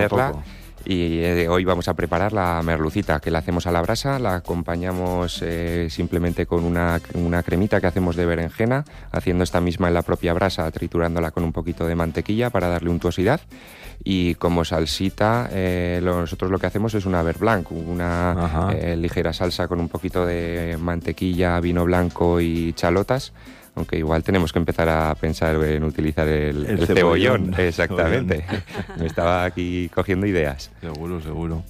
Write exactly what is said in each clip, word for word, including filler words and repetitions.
hacerla. poco. Y eh, hoy vamos a preparar la merlucita, que la hacemos a la brasa, la acompañamos eh, simplemente con una, una cremita que hacemos de berenjena, haciendo esta misma en la propia brasa, triturándola con un poquito de mantequilla para darle untuosidad. Y como salsita, eh, lo, nosotros lo que hacemos es una beurre blanc, una eh, ligera salsa con un poquito de mantequilla, vino blanco y chalotas. Aunque igual tenemos que empezar a pensar en utilizar el, el, el cebollón. cebollón. Exactamente. Me estaba aquí cogiendo ideas. Seguro, seguro.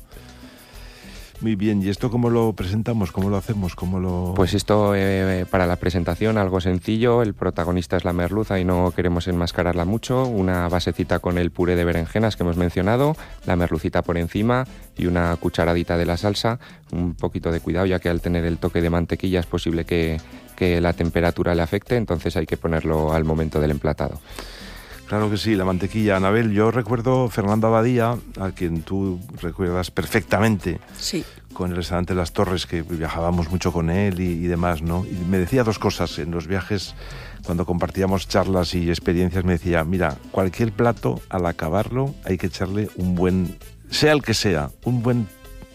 Muy bien, ¿y esto cómo lo presentamos? ¿Cómo lo hacemos? ¿Cómo lo...? Pues esto, eh, para la presentación, algo sencillo. El protagonista es la merluza y no queremos enmascararla mucho. Una basecita con el puré de berenjenas que hemos mencionado, la merlucita por encima y una cucharadita de la salsa. Un poquito de cuidado, ya que al tener el toque de mantequilla es posible que, que la temperatura le afecte, entonces hay que ponerlo al momento del emplatado. Claro que sí, la mantequilla. Anabel, yo recuerdo Fernando Abadía, a quien tú recuerdas perfectamente, sí, con el restaurante Las Torres, que viajábamos mucho con él y, y demás, ¿no? Y me decía dos cosas en los viajes, cuando compartíamos charlas y experiencias, me decía, mira, cualquier plato, al acabarlo, hay que echarle un buen, sea el que sea, un buen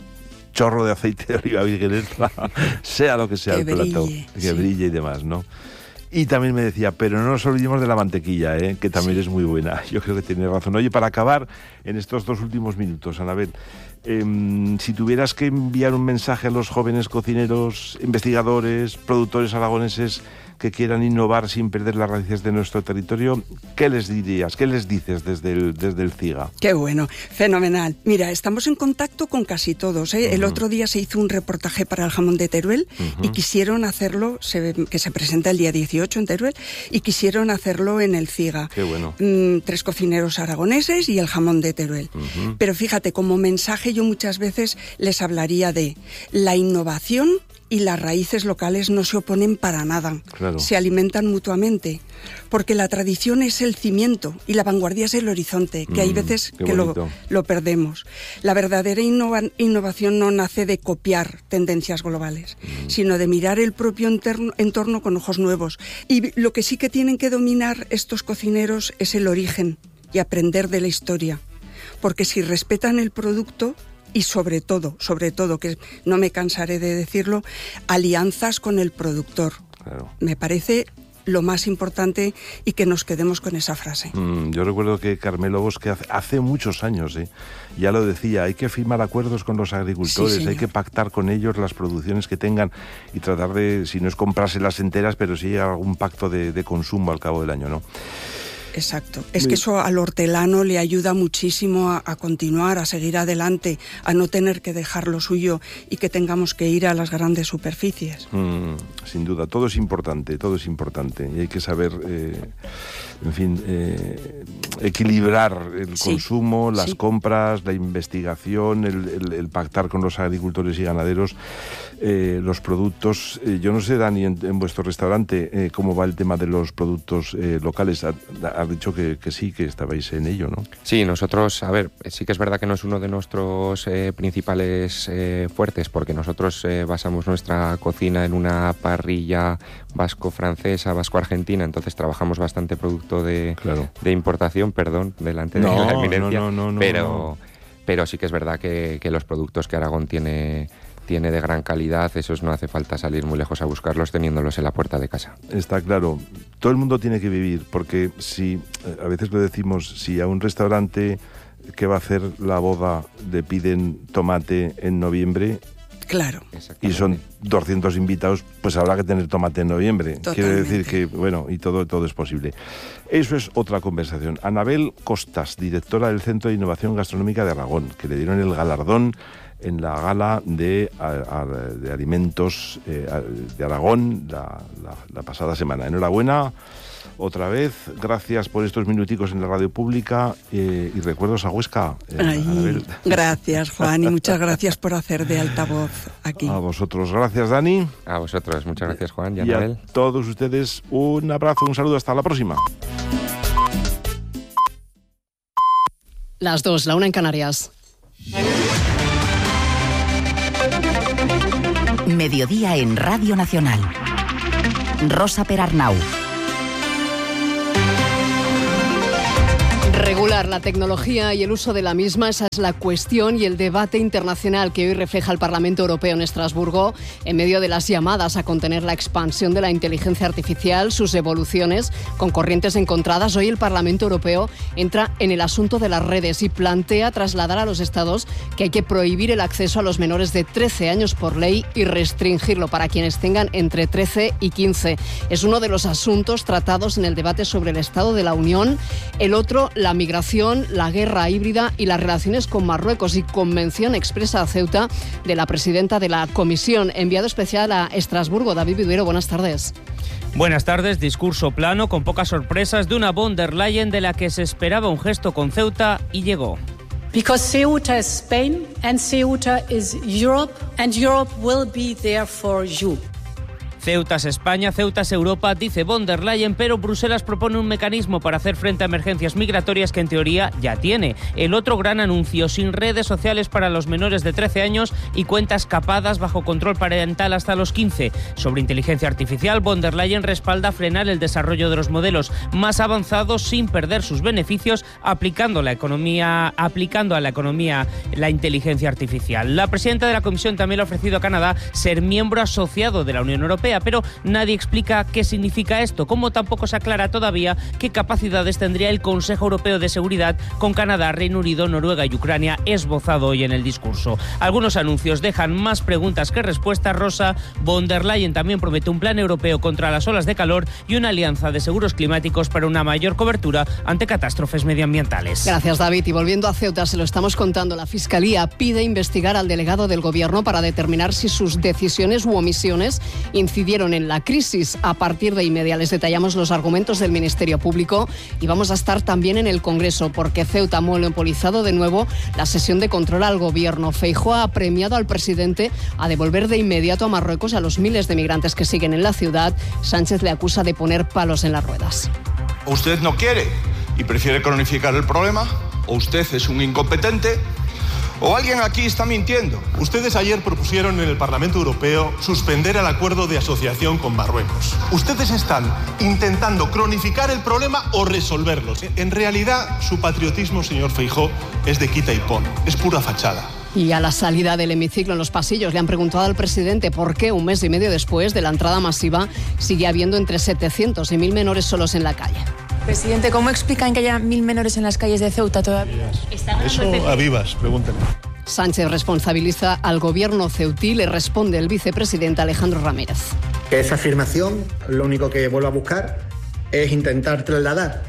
chorro de aceite de oliva virgen extra, sea lo que sea que el plato, brille, que sí. brille y demás, ¿no? Y también me decía, pero no nos olvidemos de la mantequilla, ¿eh? Que también sí. es muy buena. Yo creo que tiene razón. Oye, para acabar, en estos dos últimos minutos, Anabel, eh, si tuvieras que enviar un mensaje a los jóvenes cocineros, investigadores, productores aragoneses que quieran innovar sin perder las raíces de nuestro territorio, ¿qué les dirías? ¿Qué les dices desde el, desde el CIGA? Qué bueno, fenomenal. Mira, estamos en contacto con casi todos, ¿eh? Uh-huh. El otro día se hizo un reportaje para el jamón de Teruel uh-huh. y quisieron hacerlo, se, que se presenta el día dieciocho en Teruel, y quisieron hacerlo en el CIGA. Qué bueno. Mm, tres cocineros aragoneses y el jamón de Teruel. Uh-huh. Pero fíjate, como mensaje yo muchas veces les hablaría de la innovación y las raíces locales no se oponen para nada, claro. Se alimentan mutuamente, porque la tradición es el cimiento y la vanguardia es el horizonte, que mm, hay veces que lo, lo perdemos. La verdadera innova- innovación no nace de copiar tendencias globales, mm. sino de mirar el propio entorno, entorno con ojos nuevos. Y lo que sí que tienen que dominar estos cocineros es el origen y aprender de la historia, porque si respetan el producto, y sobre todo, sobre todo, que no me cansaré de decirlo, alianzas con el productor. Claro. Me parece lo más importante y que nos quedemos con esa frase. Mm, yo recuerdo que Carmelo Bosque hace, hace muchos años eh, ya lo decía, hay que firmar acuerdos con los agricultores, sí, hay que pactar con ellos las producciones que tengan y tratar de, si no es comprárselas enteras, pero sí algún pacto de, de consumo al cabo del año, ¿no? Exacto. Es que eso al hortelano le ayuda muchísimo a, a continuar, a seguir adelante, a no tener que dejar lo suyo y que tengamos que ir a las grandes superficies. Mm, sin duda, todo es importante, todo es importante y hay que saber, eh, en fin, eh, equilibrar el sí, consumo, las sí. compras, la investigación, el, el, el pactar con los agricultores y ganaderos, eh, los productos. Eh, yo no sé, Dani, en, en vuestro restaurante, eh, cómo va el tema de los productos eh, locales. Has dicho que, que sí, que estabais en ello, ¿no? Sí, nosotros, a ver, sí que es verdad que no es uno de nuestros eh, principales eh, fuertes, porque nosotros eh, basamos nuestra cocina en una parrilla vasco-francesa, vasco-argentina, entonces trabajamos bastante producto de, claro. de importación, perdón, delante no, de la eminencia, no, no, no, pero, no. pero sí que es verdad que, que los productos que Aragón tiene... tiene de gran calidad, esos no hace falta salir muy lejos a buscarlos teniéndolos en la puerta de casa. Está claro, todo el mundo tiene que vivir, porque si, a veces lo decimos, si a un restaurante que va a hacer la boda le piden tomate en noviembre, claro, y son doscientos invitados, pues habrá que tener tomate en noviembre. Totalmente. Quiere decir que, bueno, y todo, todo es posible. Eso es otra conversación. Anabel Costas, directora del Centro de Innovación Gastronómica de Aragón, que le dieron el galardón en la gala de, a, a, de alimentos eh, de Aragón la, la, la pasada semana. Enhorabuena otra vez, gracias por estos minuticos en la radio pública eh, y recuerdos a Huesca. Eh, Ay, gracias, Juan, y muchas gracias por hacer de altavoz aquí. A vosotros, gracias, Dani. A vosotros, muchas gracias, Juan y, y Anabel. A todos ustedes un abrazo, un saludo, hasta la próxima. Las dos, la una en Canarias. Mediodía en Radio Nacional. Rosa Perarnau. Regular la tecnología y el uso de la misma, esa es la cuestión y el debate internacional que hoy refleja el Parlamento Europeo en Estrasburgo, en medio de las llamadas a contener la expansión de la inteligencia artificial, sus evoluciones con corrientes encontradas. Hoy el Parlamento Europeo entra en el asunto de las redes y plantea trasladar a los Estados que hay que prohibir el acceso a los menores de trece años por ley y restringirlo para quienes tengan entre trece y quince. Es uno de los asuntos tratados en el debate sobre el Estado de la Unión. El otro, la migración, la guerra híbrida y las relaciones con Marruecos, y con mención expresa a Ceuta de la presidenta de la Comisión. Enviado especial a Estrasburgo, David Viduero, buenas tardes. Buenas tardes. Discurso plano, con pocas sorpresas, de una von der Leyen de la que se esperaba un gesto con Ceuta y llegó. Because Ceuta is Spain and Ceuta is Europe and Europe will be there for you. Ceuta es España, Ceuta es Europa, dice von der Leyen, pero Bruselas propone un mecanismo para hacer frente a emergencias migratorias que en teoría ya tiene. El otro gran anuncio, sin redes sociales para los menores de trece años y cuentas capadas bajo control parental hasta los quince. Sobre inteligencia artificial, von der Leyen respalda frenar el desarrollo de los modelos más avanzados sin perder sus beneficios, aplicando la economía, aplicando a la economía la inteligencia artificial. La presidenta de la Comisión también le ha ofrecido a Canadá ser miembro asociado de la Unión Europea, pero nadie explica qué significa esto, como tampoco se aclara todavía qué capacidades tendría el Consejo Europeo de Seguridad con Canadá, Reino Unido, Noruega y Ucrania, esbozado hoy en el discurso. Algunos anuncios dejan más preguntas que respuestas. Rosa, von der Leyen también promete un plan europeo contra las olas de calor y una alianza de seguros climáticos para una mayor cobertura ante catástrofes medioambientales. Gracias, David. Y volviendo a Ceuta, se lo estamos contando, la Fiscalía pide investigar al delegado del Gobierno para determinar si sus decisiones u omisiones incidieron en la crisis. A partir de inmediato les detallamos los argumentos del Ministerio Público y vamos a estar también en el Congreso, porque Ceuta ha monopolizado de nuevo la sesión de control al Gobierno. Feijóo ha premiado al presidente a devolver de inmediato a Marruecos a los miles de migrantes que siguen en la ciudad. Sánchez le acusa de poner palos en las ruedas. O usted no quiere y prefiere cronificar el problema, o usted es un incompetente, o alguien aquí está mintiendo. Ustedes ayer propusieron en el Parlamento Europeo suspender el acuerdo de asociación con Marruecos. Ustedes están intentando cronificar el problema o resolverlo. En realidad, su patriotismo, señor Feijóo, es de quita y pon, es pura fachada. Y a la salida del hemiciclo en los pasillos le han preguntado al presidente por qué un mes y medio después de la entrada masiva sigue habiendo entre setecientos y mil menores solos en la calle. Presidente, ¿cómo explican que haya mil menores en las calles de Ceuta todavía? Eso a vivas, pregúntenme. Sánchez responsabiliza al gobierno ceutí, le responde el vicepresidente Alejandro Ramírez. Esa afirmación lo único que vuelvo a buscar es intentar trasladar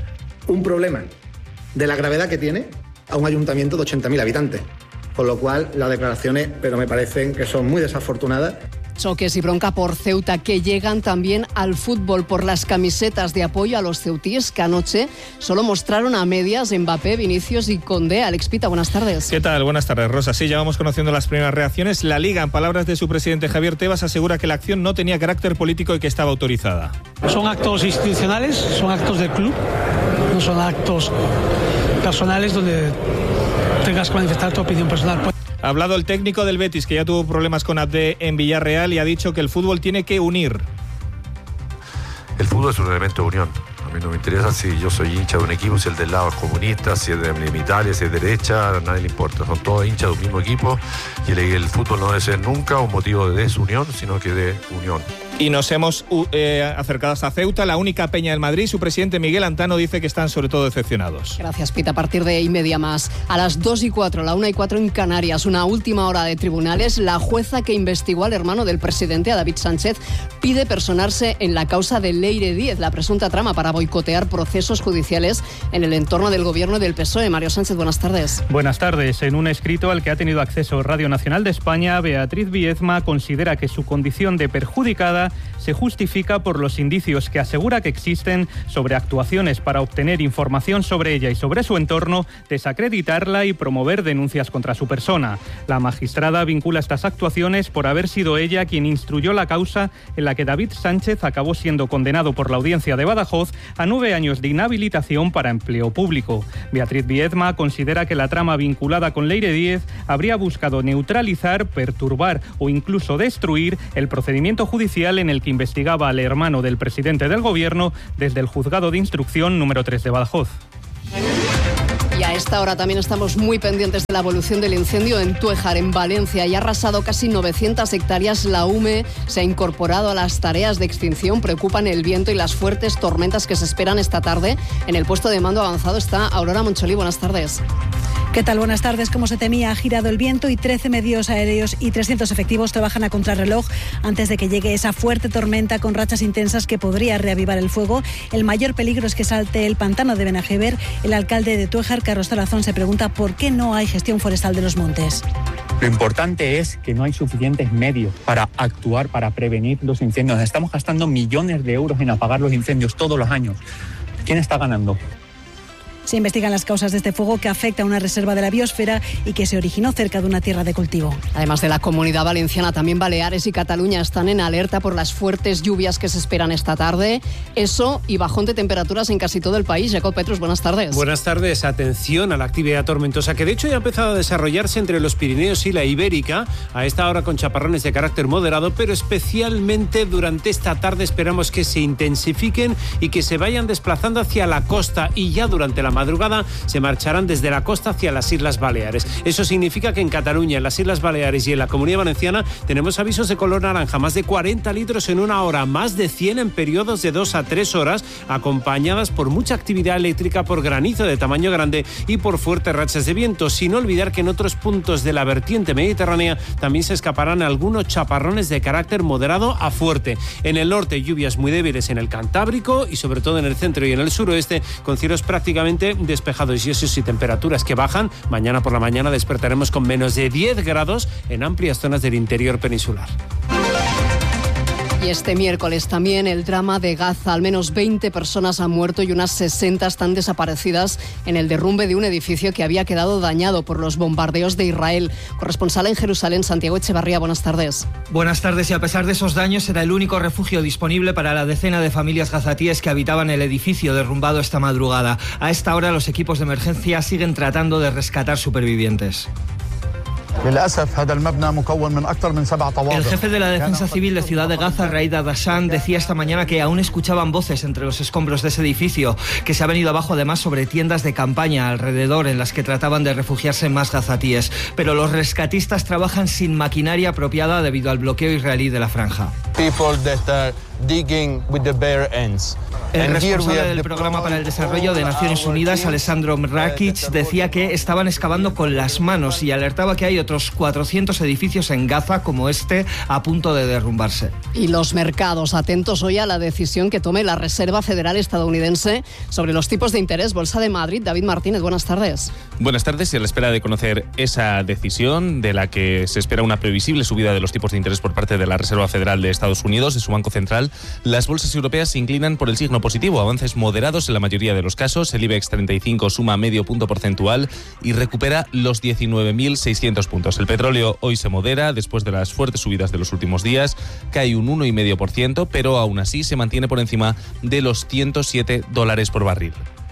un problema de la gravedad que tiene a un ayuntamiento de ochenta mil habitantes. Con lo cual, las declaraciones, pero me parecen que son muy desafortunadas. Choques y bronca por Ceuta que llegan también al fútbol por las camisetas de apoyo a los ceutíes que anoche solo mostraron a medias Mbappé, Vinicius y Condé. Alex Pita, buenas tardes. ¿Qué tal? Buenas tardes, Rosa. Sí, ya vamos conociendo las primeras reacciones. La Liga, en palabras de su presidente Javier Tebas, asegura que la acción no tenía carácter político y que estaba autorizada. Son actos institucionales, son actos del club, no son actos personales donde tengas que manifestar tu opinión personal. Ha hablado el técnico del Betis, que ya tuvo problemas con Abde en Villarreal, y ha dicho que el fútbol tiene que unir. El fútbol es un elemento de unión. A mí no me interesa si yo soy hincha de un equipo, si el del lado es comunista, si es de Italia, si es de derecha, a nadie le importa. Son todos hinchas de un mismo equipo y el, el fútbol no debe ser nunca un motivo de desunión, sino que de unión. Y nos hemos eh, acercado hasta Ceuta, la única peña del Madrid. Su presidente Miguel Antano dice que están sobre todo decepcionados. Gracias, Pita. A partir de y media más. A las dos y cuatro, la una y cuatro en Canarias, una última hora de tribunales. La jueza que investigó al hermano del presidente, a David Sánchez, pide personarse en la causa de Leire Díez, la presunta trama para boicotear procesos judiciales en el entorno del gobierno del P S O E. Mario Sánchez, buenas tardes. Buenas tardes. En un escrito al que ha tenido acceso Radio Nacional de España, Beatriz Biezma considera que su condición de perjudicada se justifica por los indicios que asegura que existen sobre actuaciones para obtener información sobre ella y sobre su entorno, desacreditarla y promover denuncias contra su persona. La magistrada vincula estas actuaciones por haber sido ella quien instruyó la causa en la que David Sánchez acabó siendo condenado por la Audiencia de Badajoz a nueve años de inhabilitación para empleo público. Beatriz Biezma considera que la trama vinculada con Leire Díez habría buscado neutralizar, perturbar o incluso destruir el procedimiento judicial en el que investigaba al hermano del presidente del gobierno desde el juzgado de instrucción número tres de Badajoz. Y a esta hora también estamos muy pendientes de la evolución del incendio en Tuéjar, en Valencia. Y ha arrasado casi novecientas hectáreas. La U M E se ha incorporado a las tareas de extinción. Preocupan el viento y las fuertes tormentas que se esperan esta tarde. En el puesto de mando avanzado está Aurora Moncholí. Buenas tardes. ¿Qué tal? Buenas tardes. Como se temía, ha girado el viento y trece medios aéreos y trescientos efectivos trabajan a contrarreloj antes de que llegue esa fuerte tormenta con rachas intensas que podría reavivar el fuego. El mayor peligro es que salte el pantano de Benajever. El alcalde de Tuéjar, Carlos Tarazón, se pregunta por qué no hay gestión forestal de los montes. Lo importante es que no hay suficientes medios para actuar, para prevenir los incendios. Estamos gastando millones de euros en apagar los incendios todos los años. ¿Quién está ganando? Se investigan las causas de este fuego que afecta a una reserva de la biosfera y que se originó cerca de una tierra de cultivo. Además de la Comunidad Valenciana, también Baleares y Cataluña están en alerta por las fuertes lluvias que se esperan esta tarde. Eso y bajón de temperaturas en casi todo el país. Jacob Petrus, buenas tardes. Buenas tardes. Atención a la actividad tormentosa que de hecho ya ha empezado a desarrollarse entre los Pirineos y la Ibérica. A esta hora con chaparrones de carácter moderado, pero especialmente durante esta tarde esperamos que se intensifiquen y que se vayan desplazando hacia la costa, y ya durante la madrugada se marcharán desde la costa hacia las Islas Baleares. Eso significa que en Cataluña, en las Islas Baleares y en la Comunidad Valenciana tenemos avisos de color naranja, más de cuarenta litros en una hora, más de cien en periodos de dos a tres horas, acompañadas por mucha actividad eléctrica, por granizo de tamaño grande y por fuertes rachas de viento, sin olvidar que en otros puntos de la vertiente mediterránea también se escaparán algunos chaparrones de carácter moderado a fuerte. En el norte, lluvias muy débiles en el Cantábrico y sobre todo en el centro y en el suroeste, con cielos prácticamente despejados y eso sí, temperaturas que bajan. Mañana por la mañana despertaremos con menos de diez grados en amplias zonas del interior peninsular. Y este miércoles también el drama de Gaza. Al menos veinte personas han muerto y unas sesenta están desaparecidas en el derrumbe de un edificio que había quedado dañado por los bombardeos de Israel. Corresponsal en Jerusalén, Santiago Echevarría, buenas tardes. Buenas tardes. Y a pesar de esos daños, era el único refugio disponible para la decena de familias gazatíes que habitaban el edificio derrumbado esta madrugada. A esta hora los equipos de emergencia siguen tratando de rescatar supervivientes. El jefe de la Defensa Civil de Ciudad de Gaza, Raid Adashan, decía esta mañana que aún escuchaban voces entre los escombros de ese edificio, que se ha venido abajo además sobre tiendas de campaña alrededor en las que trataban de refugiarse más gazatíes. Pero los rescatistas trabajan sin maquinaria apropiada debido al bloqueo israelí de la franja. El responsable del Programa para el Desarrollo de Naciones Unidas, Alessandro Mrakic, decía que estaban excavando con las manos y alertaba que hay otros cuatrocientos edificios en Gaza como este a punto de derrumbarse. Y los mercados atentos hoy a la decisión que tome la Reserva Federal estadounidense sobre los tipos de interés. Bolsa de Madrid, David Martínez, buenas tardes. Buenas tardes. Y a la espera de conocer esa decisión, de la que se espera una previsible subida de los tipos de interés por parte de la Reserva Federal de Estados Unidos, de su Banco Central, las bolsas europeas se inclinan por el signo positivo, avances moderados en la mayoría de los casos. El IBEX treinta y cinco suma medio punto porcentual y recupera los diecinueve mil seiscientos puntos. El petróleo hoy se modera después de las fuertes subidas de los últimos días, cae un uno coma cinco por ciento, pero aún así se mantiene por encima de los ciento siete dólares por barril.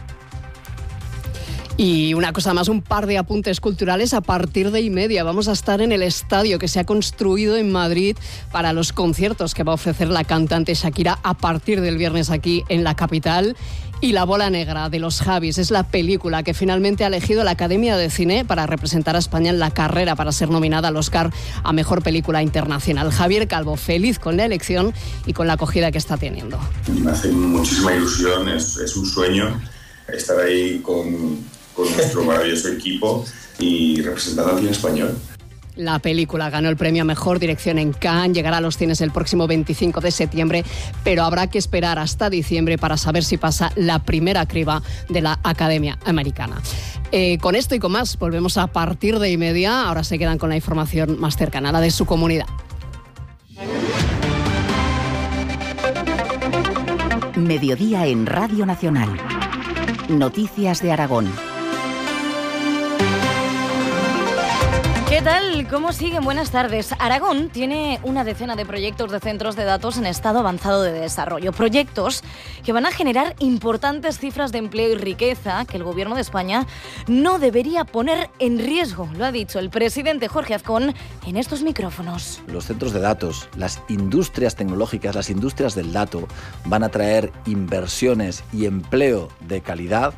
Y una cosa más, un par de apuntes culturales. A partir de y media vamos a estar en el estadio que se ha construido en Madrid para los conciertos que va a ofrecer la cantante Shakira a partir del viernes aquí en la capital. Y La bola negra de los Javis es la película que finalmente ha elegido la Academia de Cine para representar a España en la carrera para ser nominada al Oscar a Mejor Película Internacional. Javier Calvo, feliz con la elección y con la acogida que está teniendo. Me hace muchísima ilusión, es, es un sueño estar ahí con, con nuestro maravilloso equipo y representando al cine español. La película ganó el premio a Mejor Dirección en Cannes, llegará a los cines el próximo veinticinco de septiembre, pero habrá que esperar hasta diciembre para saber si pasa la primera criba de la Academia Americana. Eh, con esto y con más, volvemos a partir de y media. Ahora se quedan con la información más cercana, la de su comunidad. Mediodía en Radio Nacional. Noticias de Aragón. ¿Qué tal? ¿Cómo siguen? Buenas tardes. Aragón tiene una decena de proyectos de centros de datos en estado avanzado de desarrollo. Proyectos que van a generar importantes cifras de empleo y riqueza que el Gobierno de España no debería poner en riesgo. Lo ha dicho el presidente Jorge Azcón en estos micrófonos. Los centros de datos, las industrias tecnológicas, las industrias del dato van a traer inversiones y empleo de calidad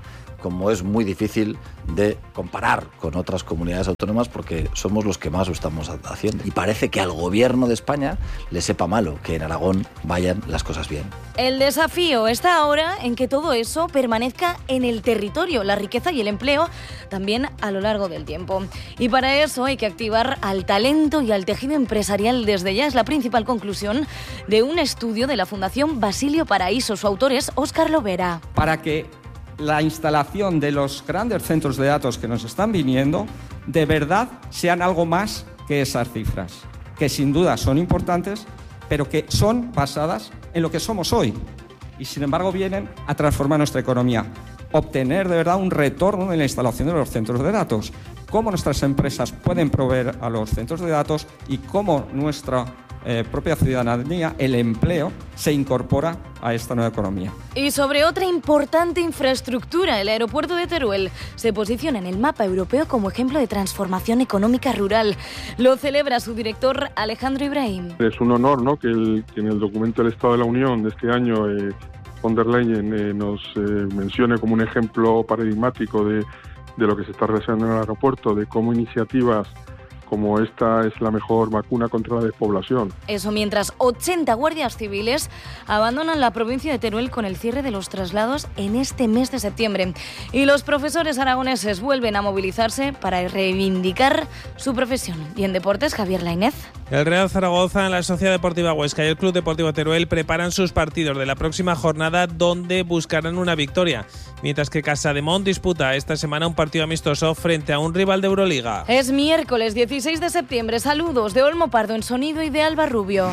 como es muy difícil de comparar con otras comunidades autónomas porque somos los que más lo estamos haciendo. Y parece que al gobierno de España le sepa malo que en Aragón vayan las cosas bien. El desafío está ahora en que todo eso permanezca en el territorio, la riqueza y el empleo también a lo largo del tiempo. Y para eso hay que activar al talento y al tejido empresarial desde ya. Es la principal conclusión de un estudio de la Fundación Basilio Paraíso. Su autor es Óscar Lovera. Para que la instalación de los grandes centros de datos que nos están viniendo de verdad sean algo más que esas cifras, que sin duda son importantes, pero que son basadas en lo que somos hoy y sin embargo vienen a transformar nuestra economía. Obtener de verdad un retorno en la instalación de los centros de datos, cómo nuestras empresas pueden proveer a los centros de datos y cómo nuestra eh, propia ciudadanía, el empleo, se incorpora a esta nueva economía. Y sobre otra importante infraestructura, el aeropuerto de Teruel se posiciona en el mapa europeo como ejemplo de transformación económica rural. Lo celebra su director Alejandro Ibrahim. Es un honor, ¿no?, que, el, que en el documento del Estado de la Unión de este año eh, von der Leyen eh, nos eh, mencione como un ejemplo paradigmático de, de lo que se está realizando en el aeropuerto, de cómo iniciativas como esta es la mejor vacuna contra la despoblación. Eso mientras ochenta guardias civiles abandonan la provincia de Teruel con el cierre de los traslados en este mes de septiembre. Y los profesores aragoneses vuelven a movilizarse para reivindicar su profesión. Y en deportes, Javier Lainez. El Real Zaragoza, la Sociedad Deportiva Huesca y el Club Deportivo Teruel preparan sus partidos de la próxima jornada donde buscarán una victoria, mientras que Casademont disputa esta semana un partido amistoso frente a un rival de Euroliga. Es miércoles dieciséis de septiembre. Saludos de Olmo Pardo en sonido y de Alba Rubio.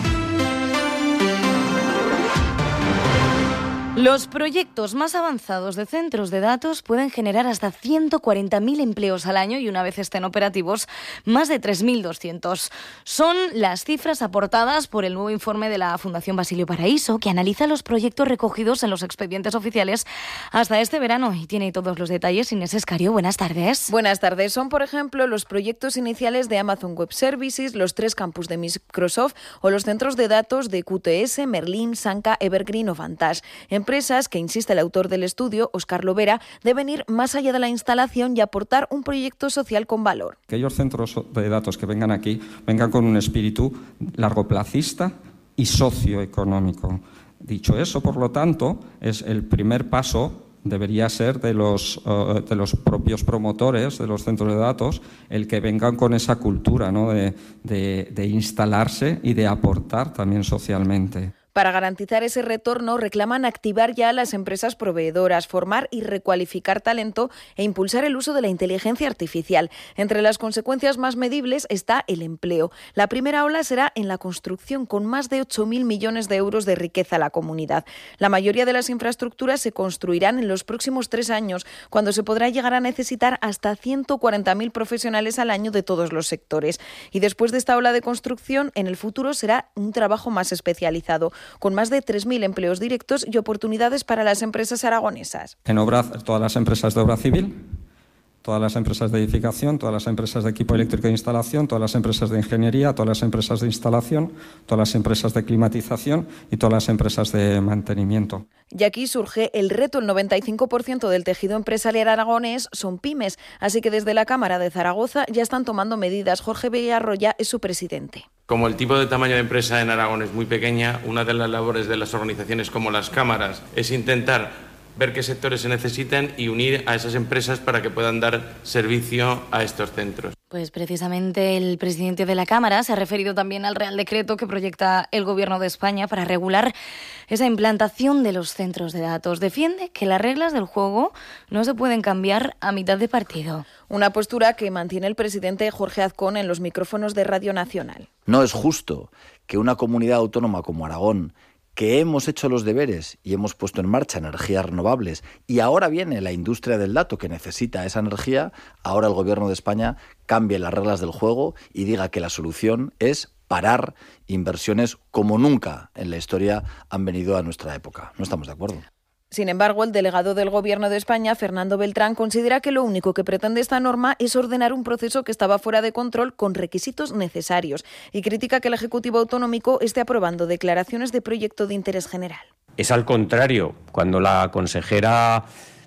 Los proyectos más avanzados de centros de datos pueden generar hasta ciento cuarenta mil empleos al año y una vez estén operativos, más de tres mil doscientos. Son las cifras aportadas por el nuevo informe de la Fundación Basilio Paraíso, que analiza los proyectos recogidos en los expedientes oficiales hasta este verano y tiene todos los detalles. Inés Escario, buenas tardes. Buenas tardes. Son, por ejemplo, los proyectos iniciales de Amazon Web Services, los tres campus de Microsoft o los centros de datos de Q T S, Merlin, Sanca, Evergreen o Vantage. Empresas que, insiste el autor del estudio, Óscar Lovera, deben ir más allá de la instalación y aportar un proyecto social con valor. Aquellos centros de datos que vengan aquí vengan con un espíritu largoplacista y socioeconómico. Dicho eso, por lo tanto, es el primer paso. Debería ser de los, uh, de los propios promotores de los centros de datos el que vengan con esa cultura, ¿no?, de, de, de instalarse y de aportar también socialmente. Para garantizar ese retorno, reclaman activar ya a las empresas proveedoras, formar y recualificar talento e impulsar el uso de la inteligencia artificial. Entre las consecuencias más medibles está el empleo. La primera ola será en la construcción, con más de ocho mil millones de euros de riqueza a la comunidad. La mayoría de las infraestructuras se construirán en los próximos tres años, cuando se podrá llegar a necesitar hasta ciento cuarenta mil profesionales al año de todos los sectores. Y después de esta ola de construcción, en el futuro será un trabajo más especializado, con más de tres mil empleos directos y oportunidades para las empresas aragonesas. En obra, todas las empresas de obra civil, todas las empresas de edificación, todas las empresas de equipo eléctrico de instalación, todas las empresas de ingeniería, todas las empresas de instalación, todas las empresas de climatización y todas las empresas de mantenimiento. Y aquí surge el reto. El noventa y cinco por ciento del tejido empresarial aragonés son pymes, así que desde la Cámara de Zaragoza ya están tomando medidas. Jorge Villarroya es su presidente. Como el tipo de tamaño de empresa en Aragón es muy pequeña, una de las labores de las organizaciones como las cámaras es intentar ver qué sectores se necesitan y unir a esas empresas para que puedan dar servicio a estos centros. Pues precisamente el presidente de la Cámara se ha referido también al Real Decreto que proyecta el Gobierno de España para regular esa implantación de los centros de datos. Defiende que las reglas del juego no se pueden cambiar a mitad de partido. Una postura que mantiene el presidente Jorge Azcón en los micrófonos de Radio Nacional. No es justo que una comunidad autónoma como Aragón, que hemos hecho los deberes y hemos puesto en marcha energías renovables y ahora viene la industria del dato que necesita esa energía, ahora el Gobierno de España cambie las reglas del juego y diga que la solución es parar inversiones como nunca en la historia han venido a nuestra época. No estamos de acuerdo. Sin embargo, el delegado del Gobierno de España, Fernando Beltrán, considera que lo único que pretende esta norma es ordenar un proceso que estaba fuera de control con requisitos necesarios y critica que el Ejecutivo Autonómico esté aprobando declaraciones de proyecto de interés general. Es al contrario, cuando la consejera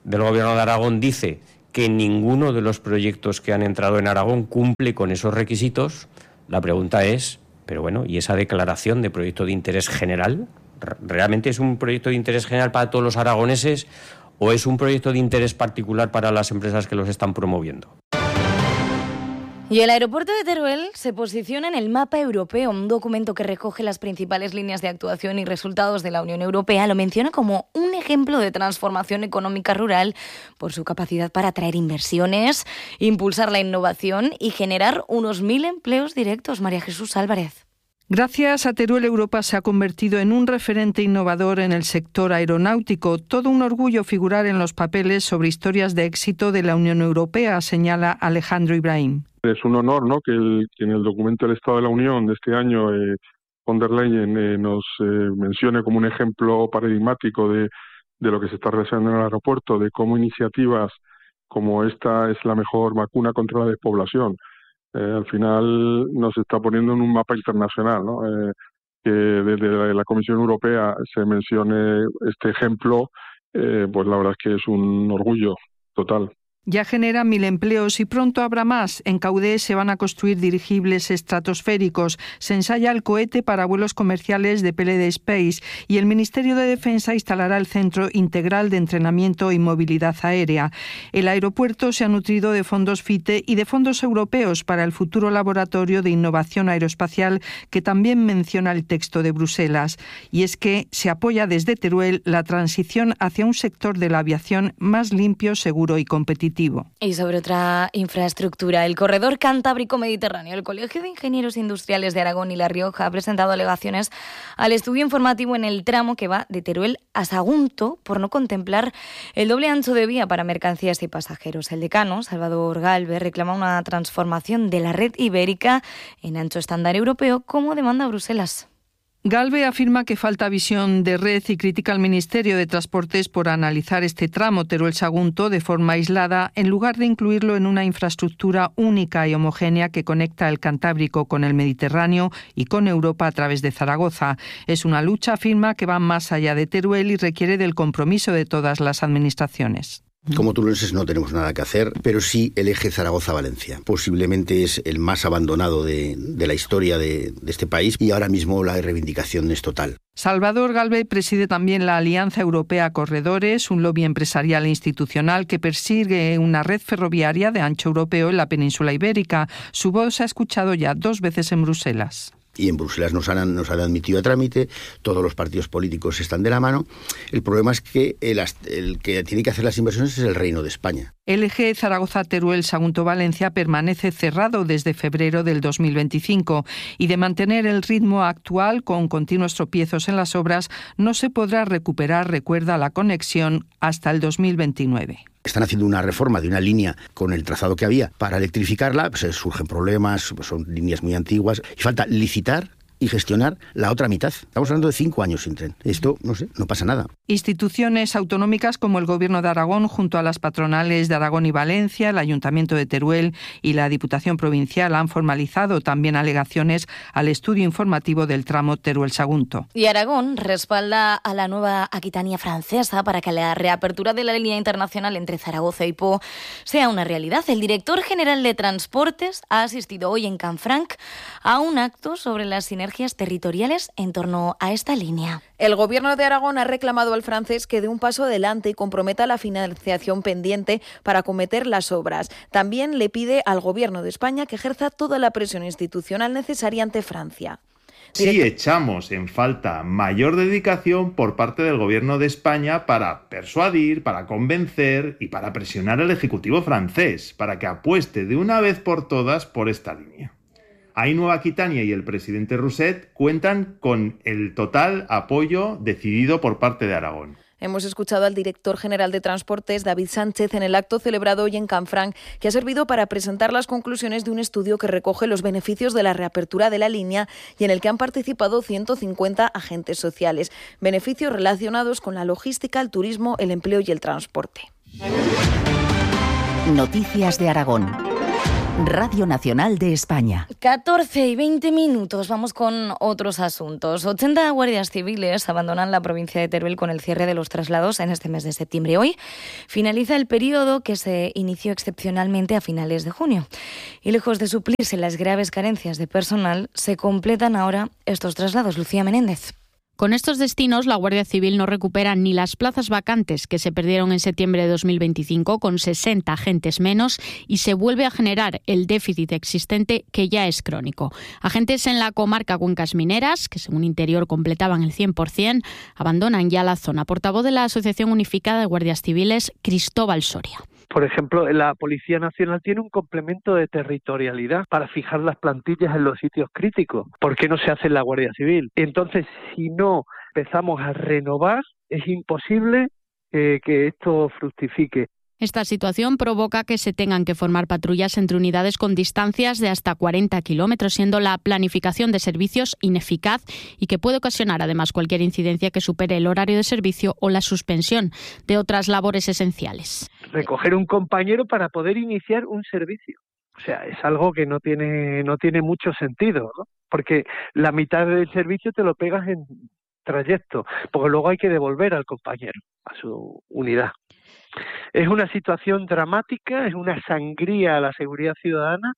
del Gobierno de Aragón dice que ninguno de los proyectos que han entrado en Aragón cumple con esos requisitos, la pregunta es, pero bueno, ¿y esa declaración de proyecto de interés general? ¿Realmente es un proyecto de interés general para todos los aragoneses o es un proyecto de interés particular para las empresas que los están promoviendo? Y el aeropuerto de Teruel se posiciona en el mapa europeo. Un documento que recoge las principales líneas de actuación y resultados de la Unión Europea lo menciona como un ejemplo de transformación económica rural por su capacidad para atraer inversiones, impulsar la innovación y generar unos mil empleos directos. María Jesús Álvarez. Gracias a Teruel, Europa se ha convertido en un referente innovador en el sector aeronáutico. Todo un orgullo figurar en los papeles sobre historias de éxito de la Unión Europea, señala Alejandro Ibrahim. Es un honor, ¿no?, que, el, que en el documento del Estado de la Unión de este año eh, von der Leyen eh, nos eh, mencione como un ejemplo paradigmático de, de lo que se está realizando en el aeropuerto, de cómo iniciativas como esta es la mejor vacuna contra la despoblación. Eh, al final nos está poniendo en un mapa internacional, ¿no? Eh, que desde la Comisión Europea se mencione este ejemplo, eh, pues la verdad es que es un orgullo total. Ya genera mil empleos y pronto habrá más. En Caudé se van a construir dirigibles estratosféricos. Se ensaya el cohete para vuelos comerciales de P L D Space y el Ministerio de Defensa instalará el Centro Integral de Entrenamiento y Movilidad Aérea. El aeropuerto se ha nutrido de fondos FITE y de fondos europeos para el futuro laboratorio de innovación aeroespacial que también menciona el texto de Bruselas. Y es que se apoya desde Teruel la transición hacia un sector de la aviación más limpio, seguro y competitivo. Y sobre otra infraestructura, el corredor Cantábrico-Mediterráneo. El Colegio de Ingenieros Industriales de Aragón y La Rioja ha presentado alegaciones al estudio informativo en el tramo que va de Teruel a Sagunto por no contemplar el doble ancho de vía para mercancías y pasajeros. El decano, Salvador Galve, reclama una transformación de la red ibérica en ancho estándar europeo como demanda Bruselas. Galve afirma que falta visión de red y critica al Ministerio de Transportes por analizar este tramo Teruel-Sagunto de forma aislada en lugar de incluirlo en una infraestructura única y homogénea que conecta el Cantábrico con el Mediterráneo y con Europa a través de Zaragoza. Es una lucha, afirma, que va más allá de Teruel y requiere del compromiso de todas las administraciones. Como turolenses no tenemos nada que hacer, pero sí el eje Zaragoza-Valencia. Posiblemente es el más abandonado de, de la historia de, de este país y ahora mismo la reivindicación es total. Salvador Galve preside también la Alianza Europea Corredores, un lobby empresarial e institucional que persigue una red ferroviaria de ancho europeo en la península ibérica. Su voz se ha escuchado ya dos veces en Bruselas. Y en Bruselas nos han, nos han admitido a trámite, todos los partidos políticos están de la mano. El problema es que el, el que tiene que hacer las inversiones es el Reino de España. El eje Zaragoza-Teruel-Sagunto-Valencia permanece cerrado desde febrero del dos mil veinticinco y de mantener el ritmo actual con continuos tropiezos en las obras no se podrá recuperar, recuerda, la conexión hasta el dos mil veintinueve. Están haciendo una reforma de una línea con el trazado que había para electrificarla, pues surgen problemas, pues son líneas muy antiguas y falta licitar y gestionar la otra mitad. Estamos hablando de cinco años sin tren. Esto, no sé, no pasa nada. Instituciones autonómicas como el Gobierno de Aragón, junto a las patronales de Aragón y Valencia, el Ayuntamiento de Teruel y la Diputación Provincial han formalizado también alegaciones al estudio informativo del tramo Teruel-Sagunto. Y Aragón respalda a la nueva Aquitania francesa para que la reapertura de la línea internacional entre Zaragoza y Po sea una realidad. El director general de Transportes ha asistido hoy en Canfranc a un acto sobre las sinergias territoriales en torno a esta línea. El Gobierno de Aragón ha reclamado al francés que dé un paso adelante y comprometa la financiación pendiente para acometer las obras. También le pide al Gobierno de España que ejerza toda la presión institucional necesaria ante Francia. Sí echamos en falta mayor dedicación por parte del Gobierno de España para persuadir, para convencer y para presionar al Ejecutivo francés para que apueste de una vez por todas por esta línea. Ahí Nueva Aquitania y el presidente Rousset cuentan con el total apoyo decidido por parte de Aragón. Hemos escuchado al director general de Transportes, David Sánchez, en el acto celebrado hoy en Canfranc, que ha servido para presentar las conclusiones de un estudio que recoge los beneficios de la reapertura de la línea y en el que han participado ciento cincuenta agentes sociales. Beneficios relacionados con la logística, el turismo, el empleo y el transporte. Noticias de Aragón. Radio Nacional de España. catorce y veinte minutos, vamos con otros asuntos. ochenta guardias civiles abandonan la provincia de Teruel con el cierre de los traslados en este mes de septiembre. Hoy finaliza el periodo que se inició excepcionalmente a finales de junio. Y lejos de suplirse las graves carencias de personal, se completan ahora estos traslados. Lucía Menéndez. Con estos destinos, la Guardia Civil no recupera ni las plazas vacantes que se perdieron en septiembre de dos mil veinticinco, con sesenta agentes menos, y se vuelve a generar el déficit existente, que ya es crónico. Agentes en la comarca Cuencas Mineras, que según Interior completaban el cien por ciento, abandonan ya la zona. Portavoz de la Asociación Unificada de Guardias Civiles, Cristóbal Soria. Por ejemplo, la Policía Nacional tiene un complemento de territorialidad para fijar las plantillas en los sitios críticos. ¿Por qué no se hace en la Guardia Civil? Entonces, si no empezamos a renovar, es imposible eh, que esto fructifique. Esta situación provoca que se tengan que formar patrullas entre unidades con distancias de hasta cuarenta kilómetros, siendo la planificación de servicios ineficaz y que puede ocasionar además cualquier incidencia que supere el horario de servicio o la suspensión de otras labores esenciales. Recoger un compañero para poder iniciar un servicio. O sea, es algo que no tiene, no tiene mucho sentido, ¿no? Porque la mitad del servicio te lo pegas en trayecto, porque luego hay que devolver al compañero a su unidad. Es una situación dramática, es una sangría a la seguridad ciudadana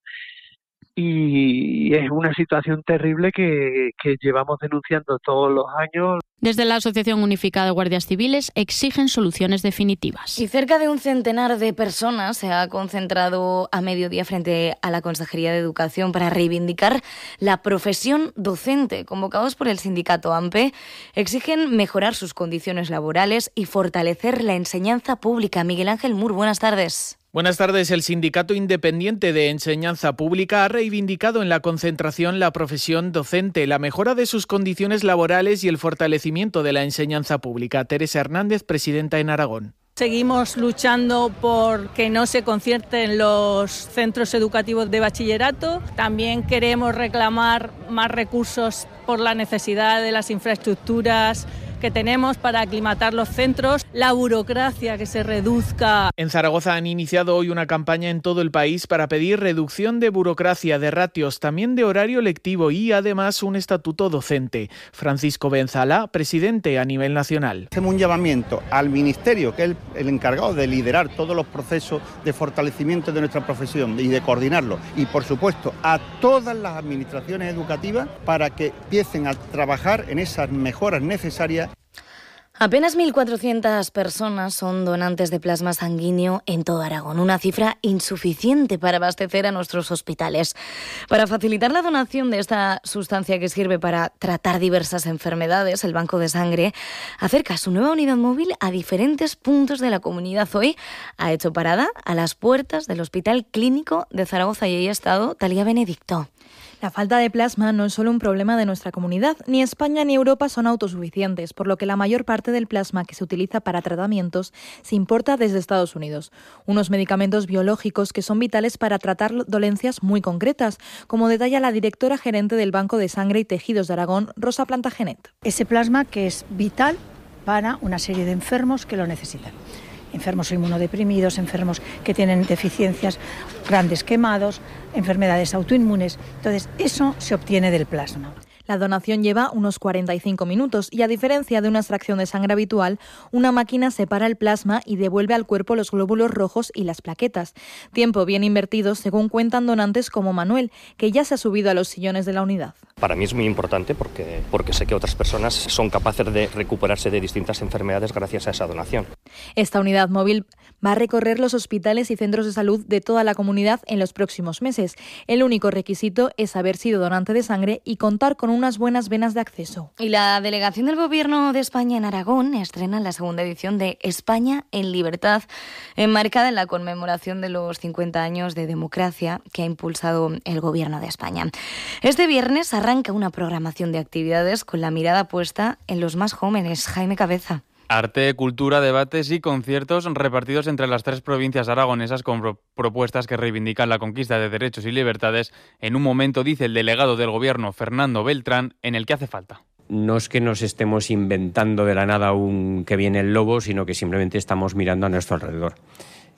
y es una situación terrible que, que llevamos denunciando todos los años. Desde la Asociación Unificada de Guardias Civiles exigen soluciones definitivas. Y cerca de un centenar de personas se ha concentrado a mediodía frente a la Consejería de Educación para reivindicar la profesión docente. Convocados por el sindicato AMPE, exigen mejorar sus condiciones laborales y fortalecer la enseñanza pública. Miguel Ángel Mur, buenas tardes. Buenas tardes. El Sindicato Independiente de Enseñanza Pública ha reivindicado en la concentración la profesión docente, la mejora de sus condiciones laborales y el fortalecimiento de la enseñanza pública. Teresa Hernández, presidenta en Aragón. Seguimos luchando por que no se concierten los centros educativos de bachillerato. También queremos reclamar más recursos por la necesidad de las infraestructuras que tenemos para aclimatar los centros, la burocracia que se reduzca. En Zaragoza han iniciado hoy una campaña en todo el país para pedir reducción de burocracia, de ratios, también de horario lectivo y además un estatuto docente. Francisco Benzala, presidente a nivel nacional. Hacemos un llamamiento al Ministerio, que es el, el encargado de liderar todos los procesos de fortalecimiento de nuestra profesión y de coordinarlo, y por supuesto a todas las administraciones educativas para que empiecen a trabajar en esas mejoras necesarias. Apenas mil cuatrocientas personas son donantes de plasma sanguíneo en todo Aragón, una cifra insuficiente para abastecer a nuestros hospitales. Para facilitar la donación de esta sustancia que sirve para tratar diversas enfermedades, el Banco de Sangre acerca su nueva unidad móvil a diferentes puntos de la comunidad. Hoy ha hecho parada a las puertas del Hospital Clínico de Zaragoza y ahí ha estado Talía Benedicto. La falta de plasma no es solo un problema de nuestra comunidad. Ni España ni Europa son autosuficientes, por lo que la mayor parte del plasma que se utiliza para tratamientos se importa desde Estados Unidos. Unos medicamentos biológicos que son vitales para tratar dolencias muy concretas, como detalla la directora gerente del Banco de Sangre y Tejidos de Aragón, Rosa Plantagenet. Ese plasma que es vital para una serie de enfermos que lo necesitan. Enfermos inmunodeprimidos, enfermos que tienen deficiencias, grandes quemados, enfermedades autoinmunes. Entonces, eso se obtiene del plasma. La donación lleva unos cuarenta y cinco minutos y, a diferencia de una extracción de sangre habitual, una máquina separa el plasma y devuelve al cuerpo los glóbulos rojos y las plaquetas. Tiempo bien invertido, según cuentan donantes como Manuel, que ya se ha subido a los sillones de la unidad. Para mí es muy importante porque, porque sé que otras personas son capaces de recuperarse de distintas enfermedades gracias a esa donación. Esta unidad móvil va a recorrer los hospitales y centros de salud de toda la comunidad en los próximos meses. El único requisito es haber sido donante de sangre y contar con unas buenas venas de acceso. Y la delegación del Gobierno de España en Aragón estrena la segunda edición de España en Libertad, enmarcada en la conmemoración de los cincuenta años de democracia que ha impulsado el Gobierno de España. Este viernes arranca una programación de actividades con la mirada puesta en los más jóvenes. Jaime Cabeza. Arte, cultura, debates y conciertos repartidos entre las tres provincias aragonesas con pro- propuestas que reivindican la conquista de derechos y libertades en un momento, dice el delegado del Gobierno, Fernando Beltrán, en el que hace falta. No es que nos estemos inventando de la nada un que viene el lobo, sino que simplemente estamos mirando a nuestro alrededor.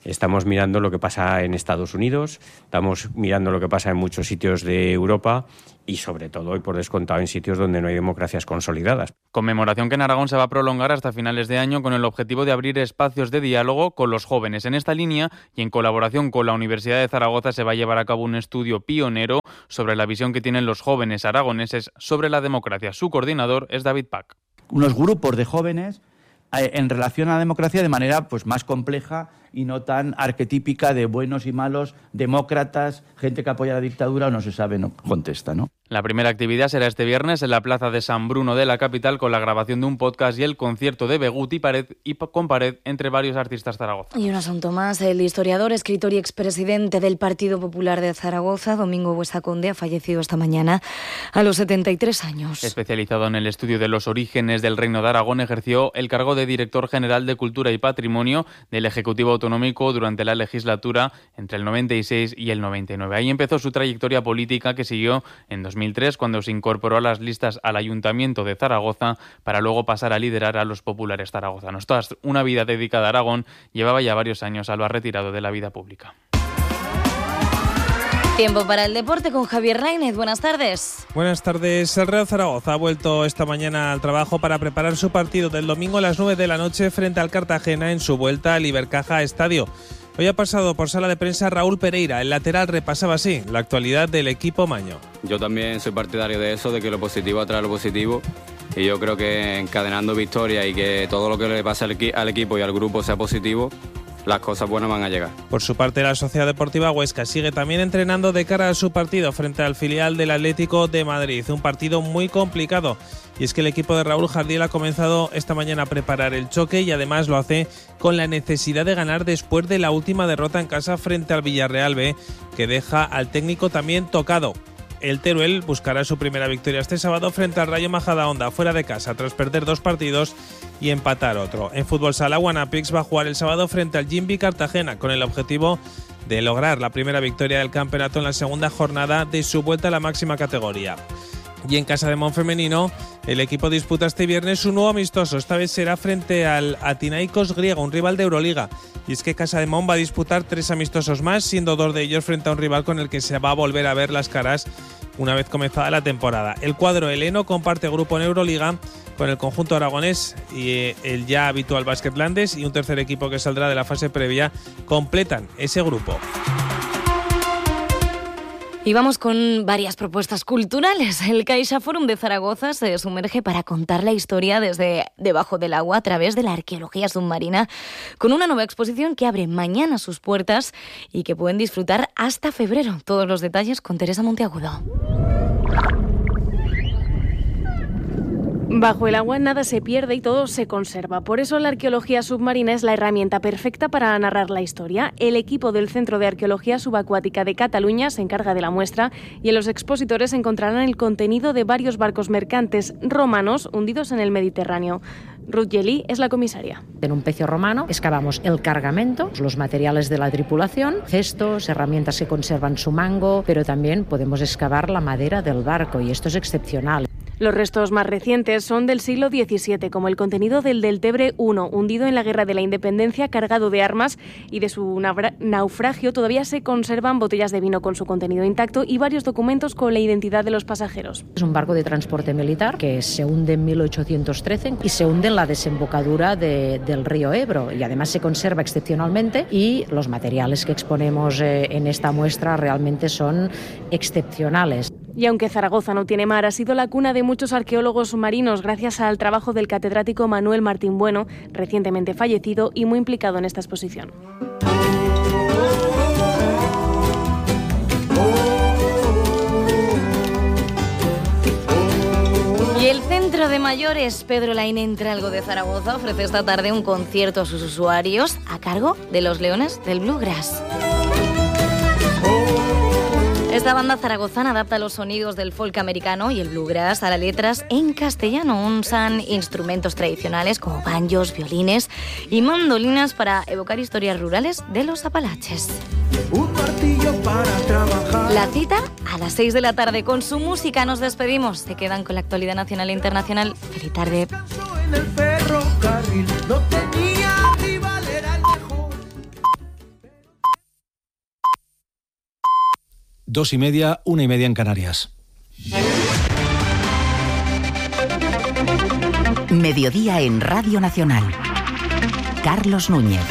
Estamos mirando lo que pasa en Estados Unidos, estamos mirando lo que pasa en muchos sitios de Europa y sobre todo, y por descontado, en sitios donde no hay democracias consolidadas. Conmemoración que en Aragón se va a prolongar hasta finales de año con el objetivo de abrir espacios de diálogo con los jóvenes. En esta línea y en colaboración con la Universidad de Zaragoza se va a llevar a cabo un estudio pionero sobre la visión que tienen los jóvenes aragoneses sobre la democracia. Su coordinador es David Pack. Unos grupos de jóvenes en relación a la democracia de manera pues más compleja y no tan arquetípica de buenos y malos, demócratas, gente que apoya la dictadura o no se sabe, no contesta, ¿no? La primera actividad será este viernes en la plaza de San Bruno de la capital con la grabación de un podcast y el concierto de Begut y Pared y con Pared entre varios artistas zaragozas. Y un asunto más, el historiador, escritor y expresidente del Partido Popular de Zaragoza, Domingo Buesa Conde, ha fallecido esta mañana a los setenta y tres años. Especializado en el estudio de los orígenes del Reino de Aragón, ejerció el cargo de director general de Cultura y Patrimonio del Ejecutivo Autonómico durante la legislatura entre el noventa y seis y el noventa y nueve. Ahí empezó su trayectoria política que siguió en dos mil tres cuando se incorporó a las listas al Ayuntamiento de Zaragoza para luego pasar a liderar a los populares zaragozanos. Toda una vida dedicada a Aragón, llevaba ya varios años Alba retirado de la vida pública. Tiempo para el deporte con Javier Lainez. Buenas tardes. Buenas tardes. El Real Zaragoza ha vuelto esta mañana al trabajo para preparar su partido del domingo a las nueve de la noche frente al Cartagena en su vuelta al Ibercaja Estadio. Hoy ha pasado por sala de prensa Raúl Pereira. El lateral repasaba así la actualidad del equipo maño. Yo también soy partidario de eso, de que lo positivo atrae lo positivo. Y yo creo que encadenando victorias y que todo lo que le pase al, equi- al equipo y al grupo sea positivo, las cosas buenas van a llegar. Por su parte, la Sociedad Deportiva Huesca sigue también entrenando de cara a su partido frente al filial del Atlético de Madrid. Un partido muy complicado. Y es que el equipo de Raúl Jardiel ha comenzado esta mañana a preparar el choque y además lo hace con la necesidad de ganar después de la última derrota en casa frente al Villarreal B, que deja al técnico también tocado. El Teruel buscará su primera victoria este sábado frente al Rayo Majadahonda fuera de casa tras perder dos partidos y empatar otro. En fútbol sala, Guanapix va a jugar el sábado frente al Jimby Cartagena con el objetivo de lograr la primera victoria del campeonato en la segunda jornada de su vuelta a la máxima categoría. Y en Casa de Mon femenino, el equipo disputa este viernes un nuevo amistoso. Esta vez será frente al Athinaikos griego, un rival de Euroliga. Y es que Casa de Mon va a disputar tres amistosos más, siendo dos de ellos frente a un rival con el que se va a volver a ver las caras una vez comenzada la temporada. El cuadro heleno comparte grupo en Euroliga con el conjunto aragonés y el ya habitual Basket Landes, y un tercer equipo que saldrá de la fase previa completan ese grupo. Y vamos con varias propuestas culturales. El Caixa Forum de Zaragoza se sumerge para contar la historia desde debajo del agua a través de la arqueología submarina, con una nueva exposición que abre mañana sus puertas y que pueden disfrutar hasta febrero. Todos los detalles con Teresa Monteagudo. Bajo el agua nada se pierde y todo se conserva. Por eso la arqueología submarina es la herramienta perfecta para narrar la historia. El equipo del Centro de Arqueología Subacuática de Cataluña se encarga de la muestra y en los expositores encontrarán el contenido de varios barcos mercantes romanos hundidos en el Mediterráneo. Ruth Gelí es la comisaria. En un pecio romano excavamos el cargamento, los materiales de la tripulación, cestos, herramientas que conservan su mango, pero también podemos excavar la madera del barco y esto es excepcional. Los restos más recientes son del siglo diecisiete, como el contenido del Deltebre uno, hundido en la Guerra de la Independencia, cargado de armas, y de su naufragio todavía se conservan botellas de vino con su contenido intacto y varios documentos con la identidad de los pasajeros. Es un barco de transporte militar que se hunde en mil ochocientos trece y se hunde en la desembocadura de, del río Ebro, y además se conserva excepcionalmente, y los materiales que exponemos eh, en esta muestra realmente son excepcionales. Y aunque Zaragoza no tiene mar, ha sido la cuna de muchos arqueólogos submarinos gracias al trabajo del catedrático Manuel Martín Bueno, recientemente fallecido y muy implicado en esta exposición. Y el Centro de Mayores Pedro Lainez Entralgo de Zaragoza ofrece esta tarde un concierto a sus usuarios a cargo de los Leones del Bluegrass. Esta banda zaragozana adapta los sonidos del folk americano y el bluegrass a las letras en castellano. Usan instrumentos tradicionales como banjos, violines y mandolinas para evocar historias rurales de los Apalaches. Un martillo para trabajar. La cita a las seis de la tarde. Con su música nos despedimos. Se quedan con la actualidad nacional e internacional. Feliz tarde. En el ferrocarril no tenía dos y media, una y media en Canarias. Mediodía en Radio Nacional. Carlos Núñez.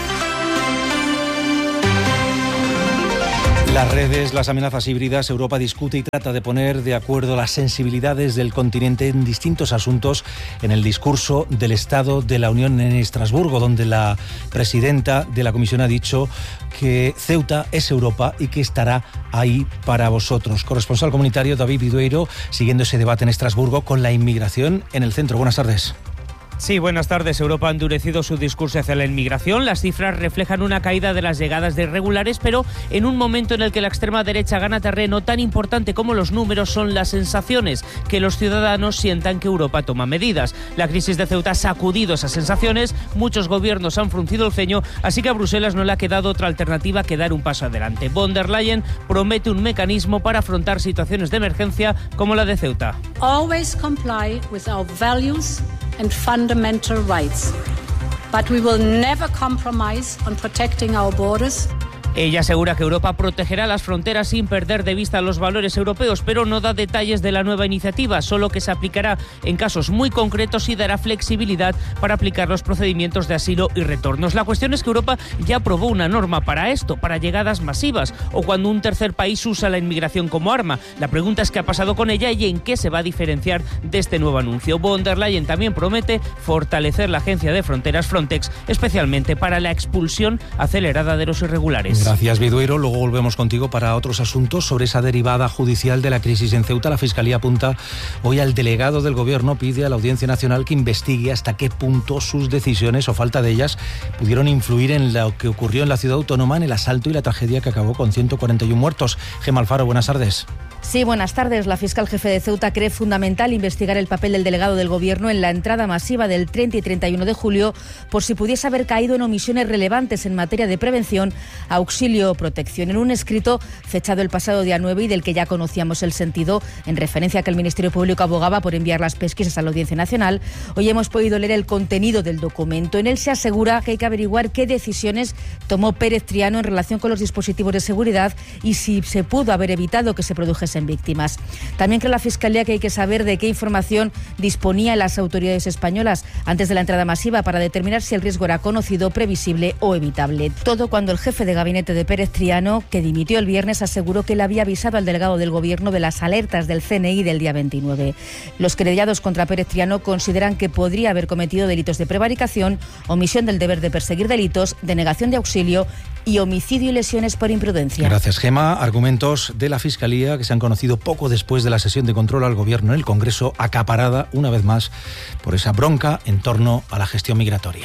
Las redes, las amenazas híbridas, Europa discute y trata de poner de acuerdo las sensibilidades del continente en distintos asuntos en el discurso del Estado de la Unión en Estrasburgo, donde la presidenta de la Comisión ha dicho que Ceuta es Europa y que estará ahí para vosotros. Corresponsal comunitario David Vidueiro, siguiendo ese debate en Estrasburgo con la inmigración en el centro. Buenas tardes. Sí, buenas tardes. Europa ha endurecido su discurso hacia la inmigración. Las cifras reflejan una caída de las llegadas de irregulares, pero en un momento en el que la extrema derecha gana terreno, tan importante como los números son las sensaciones, que los ciudadanos sientan que Europa toma medidas. La crisis de Ceuta ha sacudido esas sensaciones, muchos gobiernos han fruncido el ceño, así que a Bruselas no le ha quedado otra alternativa que dar un paso adelante. Von der Leyen promete un mecanismo para afrontar situaciones de emergencia como la de Ceuta. Always comply with our values and fundamental rights, but we will never compromise on protecting our borders. Ella asegura que Europa protegerá las fronteras sin perder de vista los valores europeos, pero no da detalles de la nueva iniciativa, solo que se aplicará en casos muy concretos y dará flexibilidad para aplicar los procedimientos de asilo y retornos. La cuestión es que Europa ya aprobó una norma para esto, para llegadas masivas o cuando un tercer país usa la inmigración como arma. La pregunta es qué ha pasado con ella y en qué se va a diferenciar de este nuevo anuncio. Von der Leyen también promete fortalecer la agencia de fronteras Frontex, especialmente para la expulsión acelerada de los irregulares. Gracias, Vidueiro. Luego volvemos contigo para otros asuntos sobre esa derivada judicial de la crisis en Ceuta. La Fiscalía apunta hoy al delegado del Gobierno, pide a la Audiencia Nacional que investigue hasta qué punto sus decisiones o falta de ellas pudieron influir en lo que ocurrió en la ciudad autónoma, en el asalto y la tragedia que acabó con ciento cuarenta y uno muertos. Gemma Alfaro, buenas tardes. Sí, buenas tardes. La fiscal jefe de Ceuta cree fundamental investigar el papel del delegado del Gobierno en la entrada masiva del treinta y treinta y uno de julio por si pudiese haber caído en omisiones relevantes en materia de prevención, auxilio o protección. En un escrito fechado el pasado día nueve y del que ya conocíamos el sentido, en referencia a que el Ministerio Público abogaba por enviar las pesquisas a la Audiencia Nacional, hoy hemos podido leer el contenido del documento. En él se asegura que hay que averiguar qué decisiones tomó Pérez Triano en relación con los dispositivos de seguridad y si se pudo haber evitado que se produjese en víctimas. También cree la Fiscalía que hay que saber de qué información disponían las autoridades españolas antes de la entrada masiva para determinar si el riesgo era conocido, previsible o evitable. Todo cuando el jefe de gabinete de Pérez Triano, que dimitió el viernes, aseguró que le había avisado al delegado del Gobierno de las alertas del C N I del día veintinueve. Los querellados contra Pérez Triano consideran que podría haber cometido delitos de prevaricación, omisión del deber de perseguir delitos, denegación de auxilio y homicidio y lesiones por imprudencia. Gracias, Gemma. Argumentos de la Fiscalía que se han conocido poco después de la sesión de control al Gobierno en el Congreso, acaparada una vez más por esa bronca en torno a la gestión migratoria.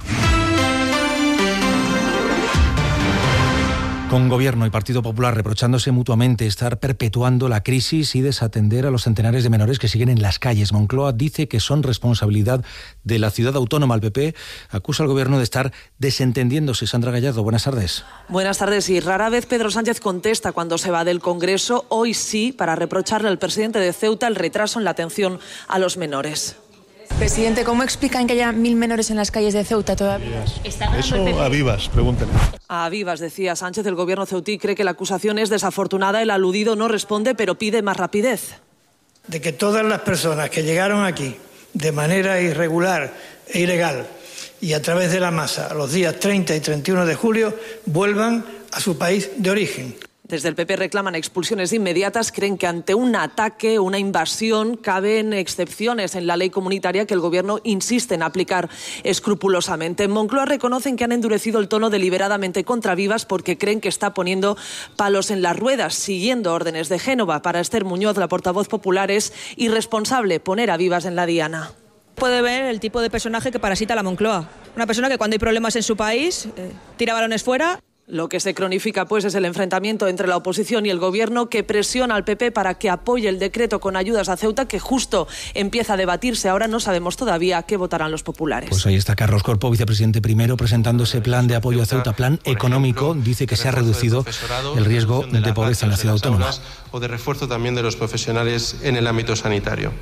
Con Gobierno y Partido Popular reprochándose mutuamente estar perpetuando la crisis y desatender a los centenares de menores que siguen en las calles. Moncloa dice que son responsabilidad de la ciudad autónoma. El P P acusa al Gobierno de estar desentendiéndose. Sandra Gallardo, buenas tardes. Buenas tardes. Y rara vez Pedro Sánchez contesta cuando se va del Congreso. Hoy sí, para reprocharle al presidente de Ceuta el retraso en la atención a los menores. Presidente, ¿cómo explican que haya mil menores en las calles de Ceuta todavía? Eso a vivas, pregúntenle. A vivas, decía Sánchez, el Gobierno ceutí cree que la acusación es desafortunada. El aludido no responde, pero pide más rapidez. De que todas las personas que llegaron aquí de manera irregular e ilegal y a través de la masa los días treinta y treinta y uno de julio vuelvan a su país de origen. Desde el P P reclaman expulsiones inmediatas, creen que ante un ataque, una invasión, caben excepciones en la ley comunitaria que el Gobierno insiste en aplicar escrupulosamente. En Moncloa reconocen que han endurecido el tono deliberadamente contra Vivas porque creen que está poniendo palos en las ruedas, siguiendo órdenes de Génova. Para Esther Muñoz, la portavoz popular, es irresponsable poner a Vivas en la diana. Puede ver el tipo de personaje que parasita la Moncloa. Una persona que cuando hay problemas en su país, eh, tira balones fuera. Lo que se cronifica, pues, es el enfrentamiento entre la oposición y el Gobierno, que presiona al P P para que apoye el decreto con ayudas a Ceuta, que justo empieza a debatirse. Ahora no sabemos todavía qué votarán los populares. Pues ahí está Carlos Corpo, vicepresidente primero, presentando ese plan de apoyo a Ceuta, plan económico. Dice que se ha reducido el riesgo de pobreza en la ciudad autónoma. O de refuerzo también de los profesionales en el ámbito sanitario.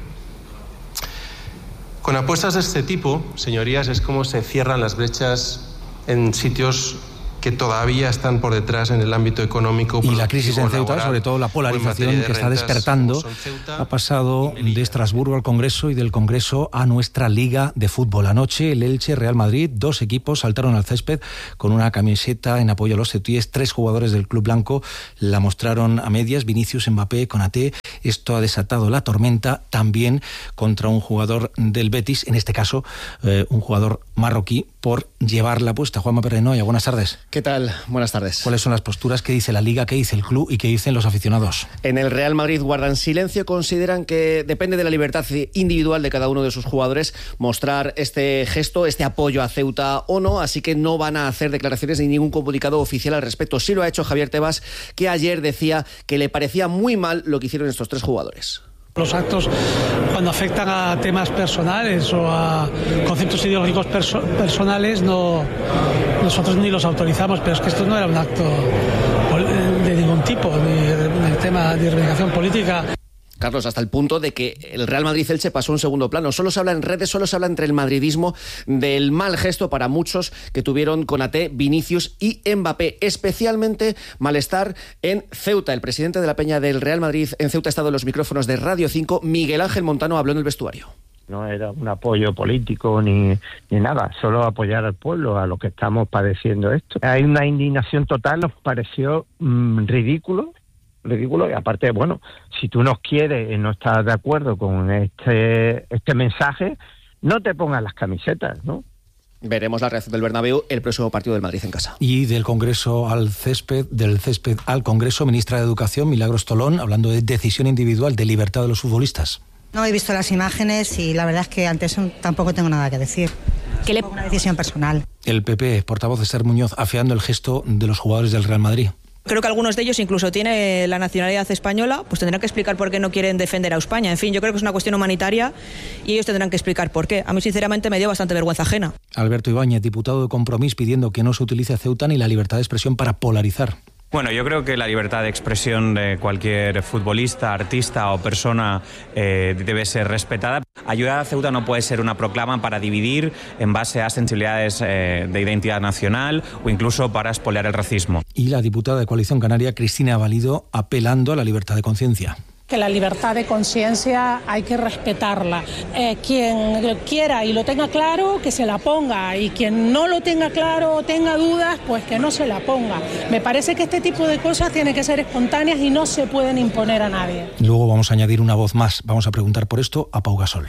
Con apuestas de este tipo, señorías, es como se cierran las brechas en sitios que todavía están por detrás en el ámbito económico. Y la crisis en Ceuta, sobre todo la polarización de que está despertando, ha pasado de Estrasburgo al Congreso y del Congreso a nuestra Liga de Fútbol. Anoche el Elche, Real Madrid, dos equipos saltaron al césped con una camiseta en apoyo a los ceutíes. Tres jugadores del club blanco la mostraron a medias, Vinicius, Mbappé, Konaté. Esto ha desatado la tormenta también contra un jugador del Betis, en este caso eh, un jugador marroquí, por llevarla puesta. Juanma Perrenoya, buenas tardes. ¿Qué tal? Buenas tardes. ¿Cuáles son las posturas? ¿Qué dice la Liga? ¿Qué dice el club? ¿Y qué dicen los aficionados? En el Real Madrid guardan silencio, consideran que depende de la libertad individual de cada uno de sus jugadores mostrar este gesto, este apoyo a Ceuta o no, así que no van a hacer declaraciones ni ningún comunicado oficial al respecto. Sí lo ha hecho Javier Tebas, que ayer decía que le parecía muy mal lo que hicieron estos tres jugadores. Los actos, cuando afectan a temas personales o a conceptos ideológicos perso- personales, no, nosotros ni los autorizamos, pero es que esto no era un acto de ningún tipo, ni de tema de reivindicación política. Carlos, hasta el punto de que el Real Madrid-Elche pasó a un segundo plano. Solo se habla en redes, solo se habla entre el madridismo del mal gesto para muchos que tuvieron Konaté, Vinicius y Mbappé. Especialmente malestar en Ceuta. El presidente de la Peña del Real Madrid en Ceuta ha estado en los micrófonos de Radio cinco. Miguel Ángel Montano habló en el vestuario. No era un apoyo político ni, ni nada, solo apoyar al pueblo, a los que estamos padeciendo esto. Hay una indignación total, nos pareció mmm, ridículo. ridículo y aparte, bueno, si tú no quieres y no estás de acuerdo con este este mensaje, no te pongas las camisetas, ¿no? Veremos la reacción del Bernabéu el próximo partido del Madrid en casa. Y del Congreso al césped, del césped al Congreso, ministra de Educación, Milagros Tolón, hablando de decisión individual, de libertad de los futbolistas. No he visto las imágenes y la verdad es que ante eso tampoco tengo nada que decir. ¿Qué le... Una decisión personal. El P P, portavoz de Esther Muñoz, afeando el gesto de los jugadores del Real Madrid. Creo que algunos de ellos incluso tienen la nacionalidad española, pues tendrán que explicar por qué no quieren defender a España. En fin, yo creo que es una cuestión humanitaria y ellos tendrán que explicar por qué. A mí, sinceramente, me dio bastante vergüenza ajena. Alberto Ibáñez, diputado de Compromís, pidiendo que no se utilice a Ceuta ni la libertad de expresión para polarizar. Bueno, yo creo que la libertad de expresión de cualquier futbolista, artista o persona eh, debe ser respetada. Ayudar a Ceuta no puede ser una proclama para dividir en base a sensibilidades eh, de identidad nacional o incluso para expoliar el racismo. Y la diputada de Coalición Canaria, Cristina Valido, apelando a la libertad de conciencia. Que la libertad de conciencia hay que respetarla. Eh, quien quiera y lo tenga claro, que se la ponga. Y quien no lo tenga claro o tenga dudas, pues que no se la ponga. Me parece que este tipo de cosas tienen que ser espontáneas y no se pueden imponer a nadie. Luego vamos a añadir una voz más. Vamos a preguntar por esto a Pau Gasol.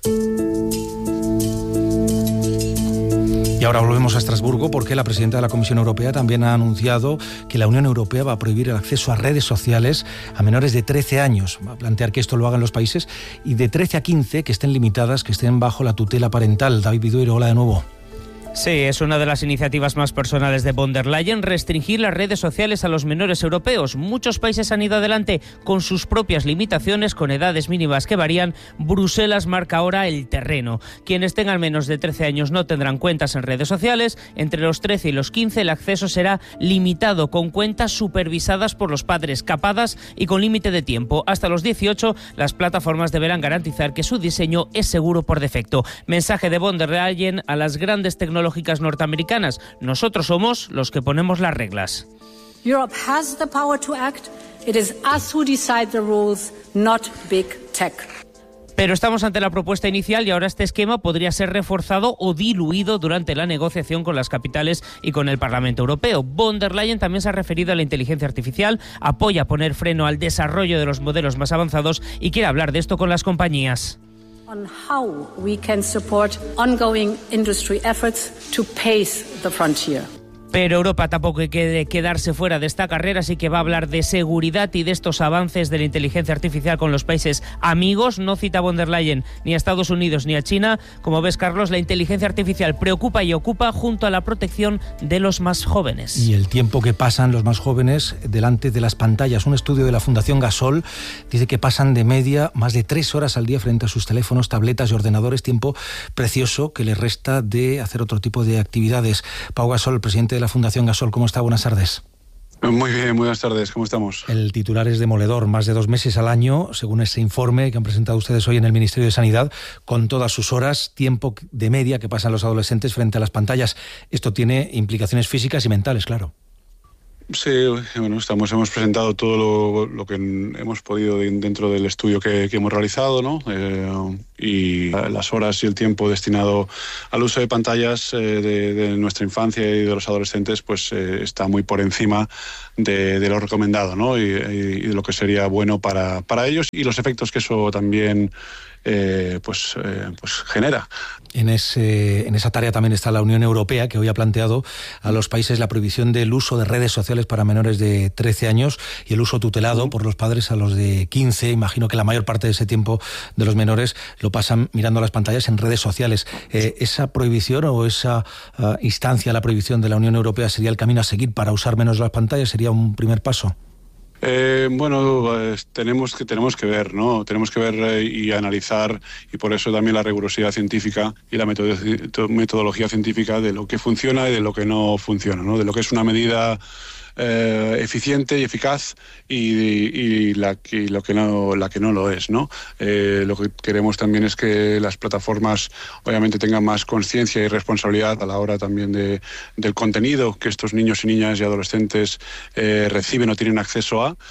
Y ahora volvemos a Estrasburgo porque la presidenta de la Comisión Europea también ha anunciado que la Unión Europea va a prohibir el acceso a redes sociales a menores de trece años. Va a plantear que esto lo hagan los países y de trece a quince que estén limitadas, que estén bajo la tutela parental. David Viduero, hola de nuevo. Sí, es una de las iniciativas más personales de von der Leyen, restringir las redes sociales a los menores europeos. Muchos países han ido adelante con sus propias limitaciones, con edades mínimas que varían. Bruselas marca ahora el terreno. Quienes tengan menos de trece años no tendrán cuentas en redes sociales. Entre los trece y los quince el acceso será limitado, con cuentas supervisadas por los padres, capadas y con límite de tiempo. Hasta los dieciocho, las plataformas deberán garantizar que su diseño es seguro por defecto. Mensaje de von der Leyen a las grandes tecnologías tecnológicas norteamericanas. Nosotros somos los que ponemos las reglas. Europe has the power to act. It is us who decide the rules, not big tech. Pero estamos ante la propuesta inicial y ahora este esquema podría ser reforzado o diluido durante la negociación con las capitales y con el Parlamento Europeo. Von der Leyen también se ha referido a la inteligencia artificial, apoya poner freno al desarrollo de los modelos más avanzados y quiere hablar de esto con las compañías. On how we can support ongoing industry efforts to pace the frontier. Pero Europa tampoco quiere quedarse fuera de esta carrera, así que va a hablar de seguridad y de estos avances de la inteligencia artificial con los países amigos. No cita von der Leyen ni a Estados Unidos ni a China. Como ves, Carlos, la inteligencia artificial preocupa y ocupa junto a la protección de los más jóvenes. Y el tiempo que pasan los más jóvenes delante de las pantallas. Un estudio de la Fundación Gasol dice que pasan de media más de tres horas al día frente a sus teléfonos, tabletas y ordenadores, tiempo precioso que les resta de hacer otro tipo de actividades. Pau Gasol, presidente de la Fundación Gasol, ¿cómo está? Buenas tardes. Muy bien, buenas tardes, ¿cómo estamos? El titular es demoledor, más de dos meses al año, según ese informe que han presentado ustedes hoy en el Ministerio de Sanidad, con todas sus horas, tiempo de media que pasan los adolescentes frente a las pantallas. Esto tiene implicaciones físicas y mentales, claro. Sí, bueno, estamos, hemos presentado todo lo, lo que hemos podido dentro del estudio que, que hemos realizado, ¿no? Eh, y las horas y el tiempo destinado al uso de pantallas eh, de, de nuestra infancia y de los adolescentes, pues eh, está muy por encima de, de lo recomendado, ¿no? Y, y de lo que sería bueno para, para ellos y los efectos que eso también Eh, pues, eh, pues genera. En, ese, en esa tarea también está la Unión Europea, que hoy ha planteado a los países la prohibición del uso de redes sociales para menores de trece años y el uso tutelado por los padres a los de quince. Imagino que la mayor parte de ese tiempo de los menores lo pasan mirando las pantallas en redes sociales. Eh, ¿Esa prohibición o esa uh, instancia a la prohibición de la Unión Europea sería el camino a seguir para usar menos las pantallas? ¿Sería un primer paso? Eh, bueno, pues, tenemos que tenemos que ver, ¿no? Tenemos que ver eh, y analizar, y por eso también la rigurosidad científica y la metodología científica de lo que funciona y de lo que no funciona, ¿no? De lo que es una medida eh, eficiente y eficaz y, y, la, y lo que no la que no lo es, ¿no? Eh, lo que queremos también es que las plataformas obviamente tengan más conciencia y responsabilidad a la hora también de, del contenido que estos niños y niñas y adolescentes eh, reciben o tienen acceso a,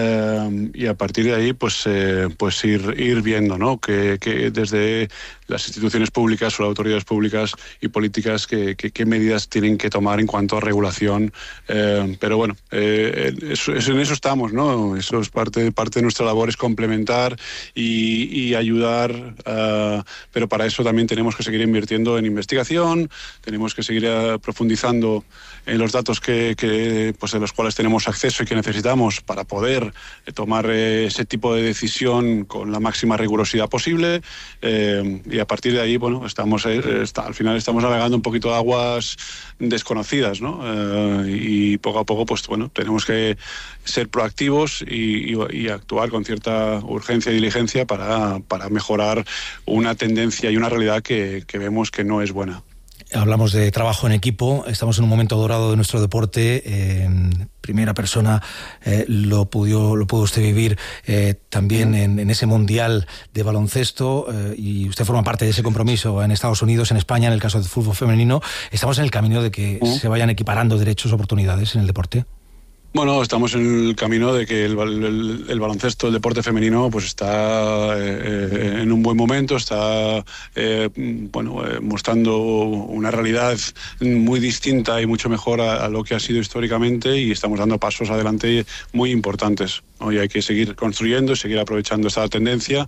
eh, y a partir de ahí pues eh, pues ir ir viendo, ¿no? Que, que desde las instituciones públicas o las autoridades públicas y políticas que, que, qué medidas tienen que tomar en cuanto a regulación, eh, pero bueno, eh, eso, eso, en eso estamos, ¿no? Eso es parte, parte de nuestra labor, es complementar y, y ayudar, uh, pero para eso también tenemos que seguir invirtiendo en investigación, tenemos que seguir uh, profundizando en los datos que, que, pues de los cuales tenemos acceso y que necesitamos para poder eh, tomar eh, ese tipo de decisión con la máxima rigurosidad posible, eh, y a partir de ahí, bueno, estamos eh, está, al final estamos navegando un poquito de aguas desconocidas, ¿no? Eh, y poco a poco, pues bueno, tenemos que ser proactivos y, y, y actuar con cierta urgencia y diligencia para, para mejorar una tendencia y una realidad que, que vemos que no es buena. Hablamos de trabajo en equipo, estamos en un momento dorado de nuestro deporte, eh, en primera persona eh, lo, pudo, lo pudo usted vivir eh, también en, en ese mundial de baloncesto, eh, y usted forma parte de ese compromiso en Estados Unidos, en España, en el caso del fútbol femenino. ¿Estamos en el camino de que uh-huh. se vayan equiparando derechos, oportunidades en el deporte? Bueno, estamos en el camino de que el, el, el baloncesto, el deporte femenino, pues está eh, en un buen momento, está eh, bueno, eh, mostrando una realidad muy distinta y mucho mejor a, a lo que ha sido históricamente, y estamos dando pasos adelante muy importantes, ¿no? Y hay que seguir construyendo, seguir aprovechando esta tendencia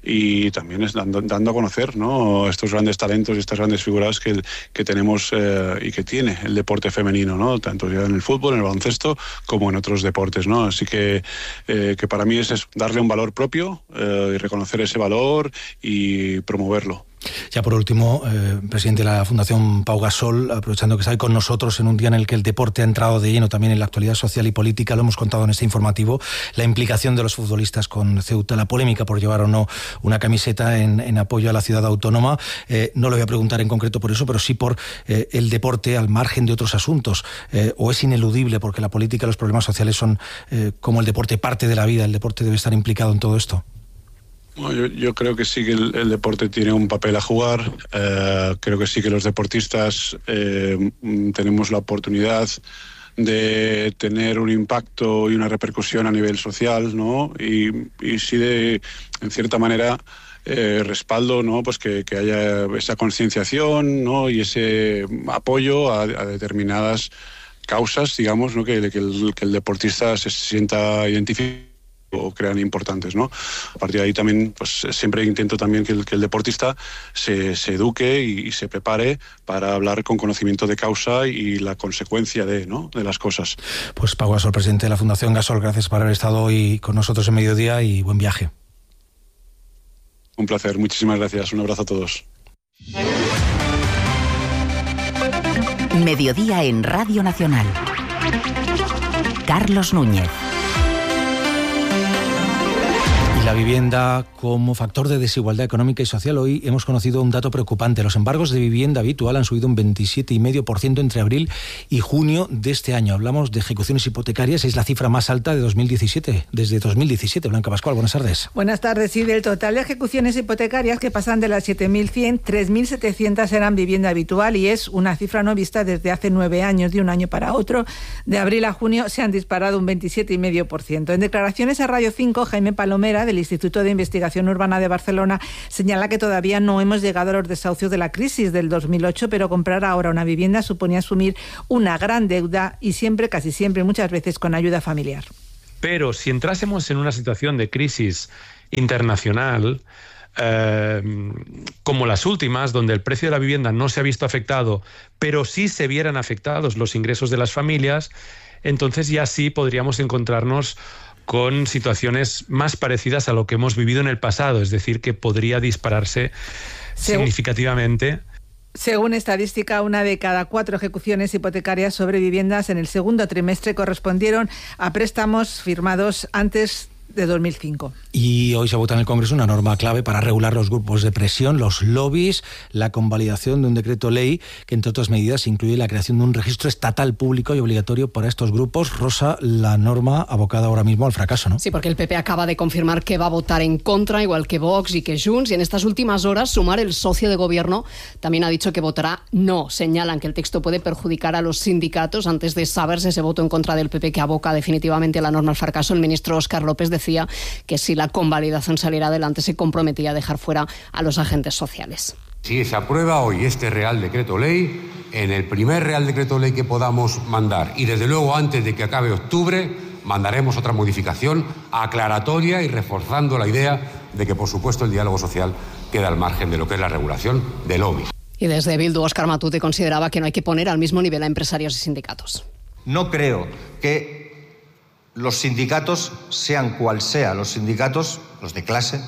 y también es dando, dando a conocer, ¿no?, estos grandes talentos y estas grandes figuras que, que tenemos eh, y que tiene el deporte femenino, ¿no?, tanto ya en el fútbol, en el baloncesto, como en otros deportes, ¿no? Así que, eh, que para mí es, es darle un valor propio eh, y reconocer ese valor y promoverlo. Ya por último, eh, presidente de la Fundación Pau Gasol, aprovechando que está hoy con nosotros en un día en el que el deporte ha entrado de lleno también en la actualidad social y política, lo hemos contado en este informativo, la implicación de los futbolistas con Ceuta, la polémica por llevar o no una camiseta en, en apoyo a la ciudad autónoma. Eh, no le voy a preguntar en concreto por eso, pero sí por eh, el deporte al margen de otros asuntos. Eh, ¿O es ineludible porque la política y los problemas sociales son eh, como el deporte parte de la vida? ¿El deporte debe estar implicado en todo esto? Bueno, yo, yo creo que sí que el, el deporte tiene un papel a jugar. Eh, creo que sí que los deportistas eh, tenemos la oportunidad de tener un impacto y una repercusión a nivel social, ¿no? Y, y sí de, en cierta manera, eh, respaldo, ¿no?, pues que, que haya esa concienciación, ¿no?, y ese apoyo a, a determinadas causas, digamos, ¿no?, que, que, el, que el deportista se sienta identificado o crean importantes, ¿no? A partir de ahí también, pues siempre intento también que el, que el deportista se, se eduque y, y se prepare para hablar con conocimiento de causa y la consecuencia de, ¿no?, de las cosas. Pues Pau Gasol, presidente de la Fundación Gasol, gracias por haber estado hoy con nosotros en Mediodía y buen viaje. Un placer, muchísimas gracias, un abrazo a todos. Mediodía en Radio Nacional. Carlos Núñez. La vivienda como factor de desigualdad económica y social. Hoy hemos conocido un dato preocupante. Los embargos de vivienda habitual han subido un veintisiete coma cinco por ciento entre abril y junio de este año. Hablamos de ejecuciones hipotecarias, es la cifra más alta de dos mil diecisiete, desde dos mil diecisiete. Blanca Pascual, buenas tardes. Buenas tardes. Sí, del total de ejecuciones hipotecarias que pasan de las siete mil cien, tres mil setecientas eran vivienda habitual y es una cifra no vista desde hace nueve años. De un año para otro, de abril a junio, se han disparado un veintisiete coma cinco por ciento. En declaraciones a Radio cinco, Jaime Palomera, del Instituto de Investigación Urbana de Barcelona, señala que todavía no hemos llegado a los desahucios de la crisis del dos mil ocho, pero comprar ahora una vivienda supone asumir una gran deuda y siempre, casi siempre, muchas veces con ayuda familiar. Pero si entrásemos en una situación de crisis internacional, eh, como las últimas, donde el precio de la vivienda no se ha visto afectado, pero sí se vieran afectados los ingresos de las familias, entonces ya sí podríamos encontrarnos con situaciones más parecidas a lo que hemos vivido en el pasado, es decir, que podría dispararse Según... significativamente. Según estadística, una de cada cuatro ejecuciones hipotecarias sobre viviendas en el segundo trimestre correspondieron a préstamos firmados antes de dos mil cinco. Y hoy se vota en el Congreso una norma clave para regular los grupos de presión, los lobbies, la convalidación de un decreto ley que, entre otras medidas, incluye la creación de un registro estatal público y obligatorio para estos grupos. Rosa, la norma abocada ahora mismo al fracaso, ¿no? Sí, porque el P P acaba de confirmar que va a votar en contra, igual que Vox y que Junts, y en estas últimas horas Sumar, el socio de gobierno, también ha dicho que votará no. Señalan que el texto puede perjudicar a los sindicatos. Antes de saberse ese voto en contra del P P que aboca definitivamente la norma al fracaso, el ministro Óscar López decía que si la convalidación saliera adelante se comprometía a dejar fuera a los agentes sociales. Si se aprueba hoy este Real Decreto Ley, en el primer Real Decreto Ley que podamos mandar, y desde luego antes de que acabe octubre, mandaremos otra modificación aclaratoria y reforzando la idea de que, por supuesto, el diálogo social queda al margen de lo que es la regulación de lobbies. Y desde Bildu, Óscar Matute consideraba que no hay que poner al mismo nivel a empresarios y sindicatos. No creo que los sindicatos, sean cual sea, los sindicatos, los de clase,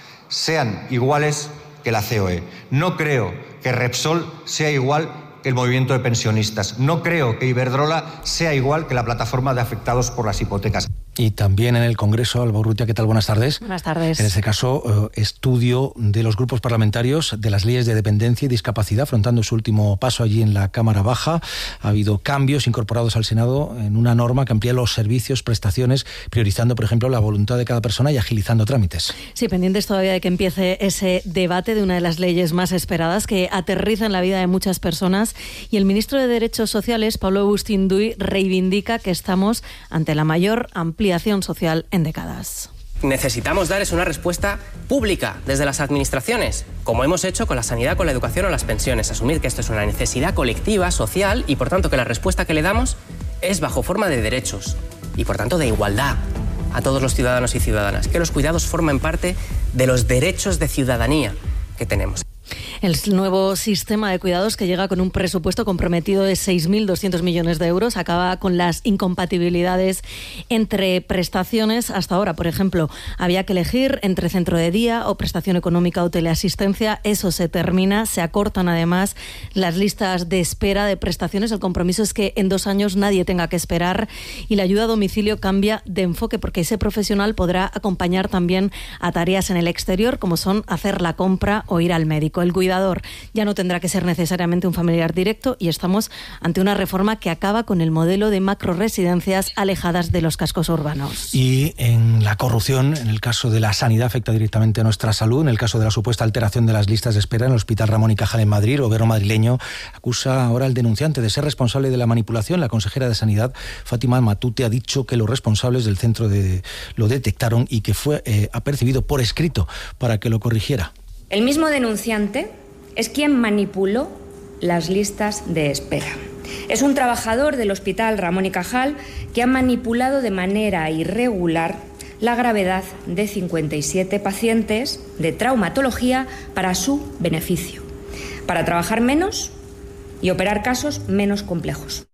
sean iguales que la C O E. No creo que Repsol sea igual que el movimiento de pensionistas. No creo que Iberdrola sea igual que la plataforma de afectados por las hipotecas. Y también en el Congreso, Alba Urrutia, ¿qué tal? Buenas tardes. Buenas tardes. En este caso, eh, estudio de los grupos parlamentarios de las leyes de dependencia y discapacidad, afrontando su último paso allí en la Cámara Baja. Ha habido cambios incorporados al Senado en una norma que amplía los servicios, prestaciones, priorizando, por ejemplo, la voluntad de cada persona y agilizando trámites. Sí, pendientes todavía de que empiece ese debate de una de las leyes más esperadas que aterriza en la vida de muchas personas. Y el ministro de Derechos Sociales, Pablo Agustín Duy, reivindica que estamos ante la mayor ampliación social en décadas. Necesitamos dar es una respuesta pública desde las administraciones, como hemos hecho con la sanidad, con la educación o las pensiones. Asumir que esto es una necesidad colectiva, social, y por tanto que la respuesta que le damos es bajo forma de derechos y por tanto de igualdad a todos los ciudadanos y ciudadanas. Que los cuidados formen parte de los derechos de ciudadanía que tenemos. El nuevo sistema de cuidados, que llega con un presupuesto comprometido de seis mil doscientos millones de euros, acaba con las incompatibilidades entre prestaciones. Hasta ahora, por ejemplo, había que elegir entre centro de día o prestación económica o teleasistencia. Eso se termina. Se acortan además las listas de espera de prestaciones. El compromiso es que en dos años nadie tenga que esperar, y la ayuda a domicilio cambia de enfoque, porque ese profesional podrá acompañar también a tareas en el exterior, como son hacer la compra o ir al médico. El cuidador ya no tendrá que ser necesariamente un familiar directo, y estamos ante una reforma que acaba con el modelo de macroresidencias alejadas de los cascos urbanos. Y en la corrupción, en el caso de la sanidad, afecta directamente a nuestra salud. En el caso de la supuesta alteración de las listas de espera en el Hospital Ramón y Cajal en Madrid, el gobierno madrileño acusa ahora al denunciante de ser responsable de la manipulación. La consejera de Sanidad, Fátima Matute, ha dicho que los responsables del centro de, lo detectaron y que fue eh, apercibido por escrito para que lo corrigiera. El mismo denunciante es quien manipuló las listas de espera. Es un trabajador del Hospital Ramón y Cajal que ha manipulado de manera irregular la gravedad de cincuenta y siete pacientes de traumatología para su beneficio, para trabajar menos y operar casos menos complejos.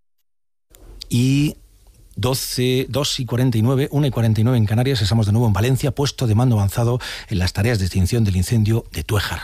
Y doce, dos y cuarenta y nueve, una y cuarenta y nueve en Canarias, estamos de nuevo en Valencia, puesto de mando avanzado en las tareas de extinción del incendio de Tuéjar.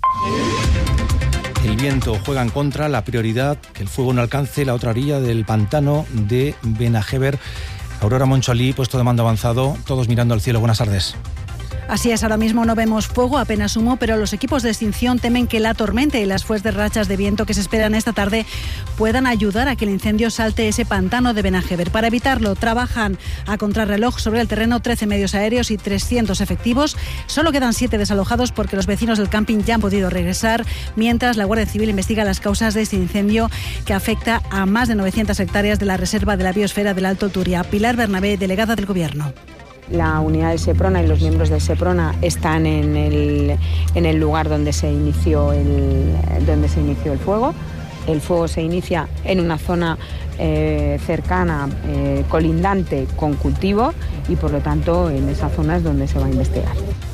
El viento juega en contra, la prioridad, que el fuego no alcance la otra orilla del pantano de Benajever. Aurora Moncholí, puesto de mando avanzado, todos mirando al cielo. Buenas tardes. Así es, ahora mismo no vemos fuego, apenas humo, pero los equipos de extinción temen que la tormenta y las fuertes rachas de viento que se esperan esta tarde puedan ayudar a que el incendio salte ese pantano de Benajever. Para evitarlo, trabajan a contrarreloj sobre el terreno trece medios aéreos y trescientos efectivos. Solo quedan siete desalojados porque los vecinos del camping ya han podido regresar, mientras la Guardia Civil investiga las causas de este incendio que afecta a más de novecientas hectáreas de la Reserva de la Biosfera del Alto Turia. Pilar Bernabé, delegada del Gobierno. La unidad de Seprona y los miembros de Seprona están en el, en el lugar donde se inició el, donde se inició el fuego. El fuego se inicia en una zona eh, cercana, eh, colindante con cultivo, y por lo tanto en esa zona es donde se va a investigar.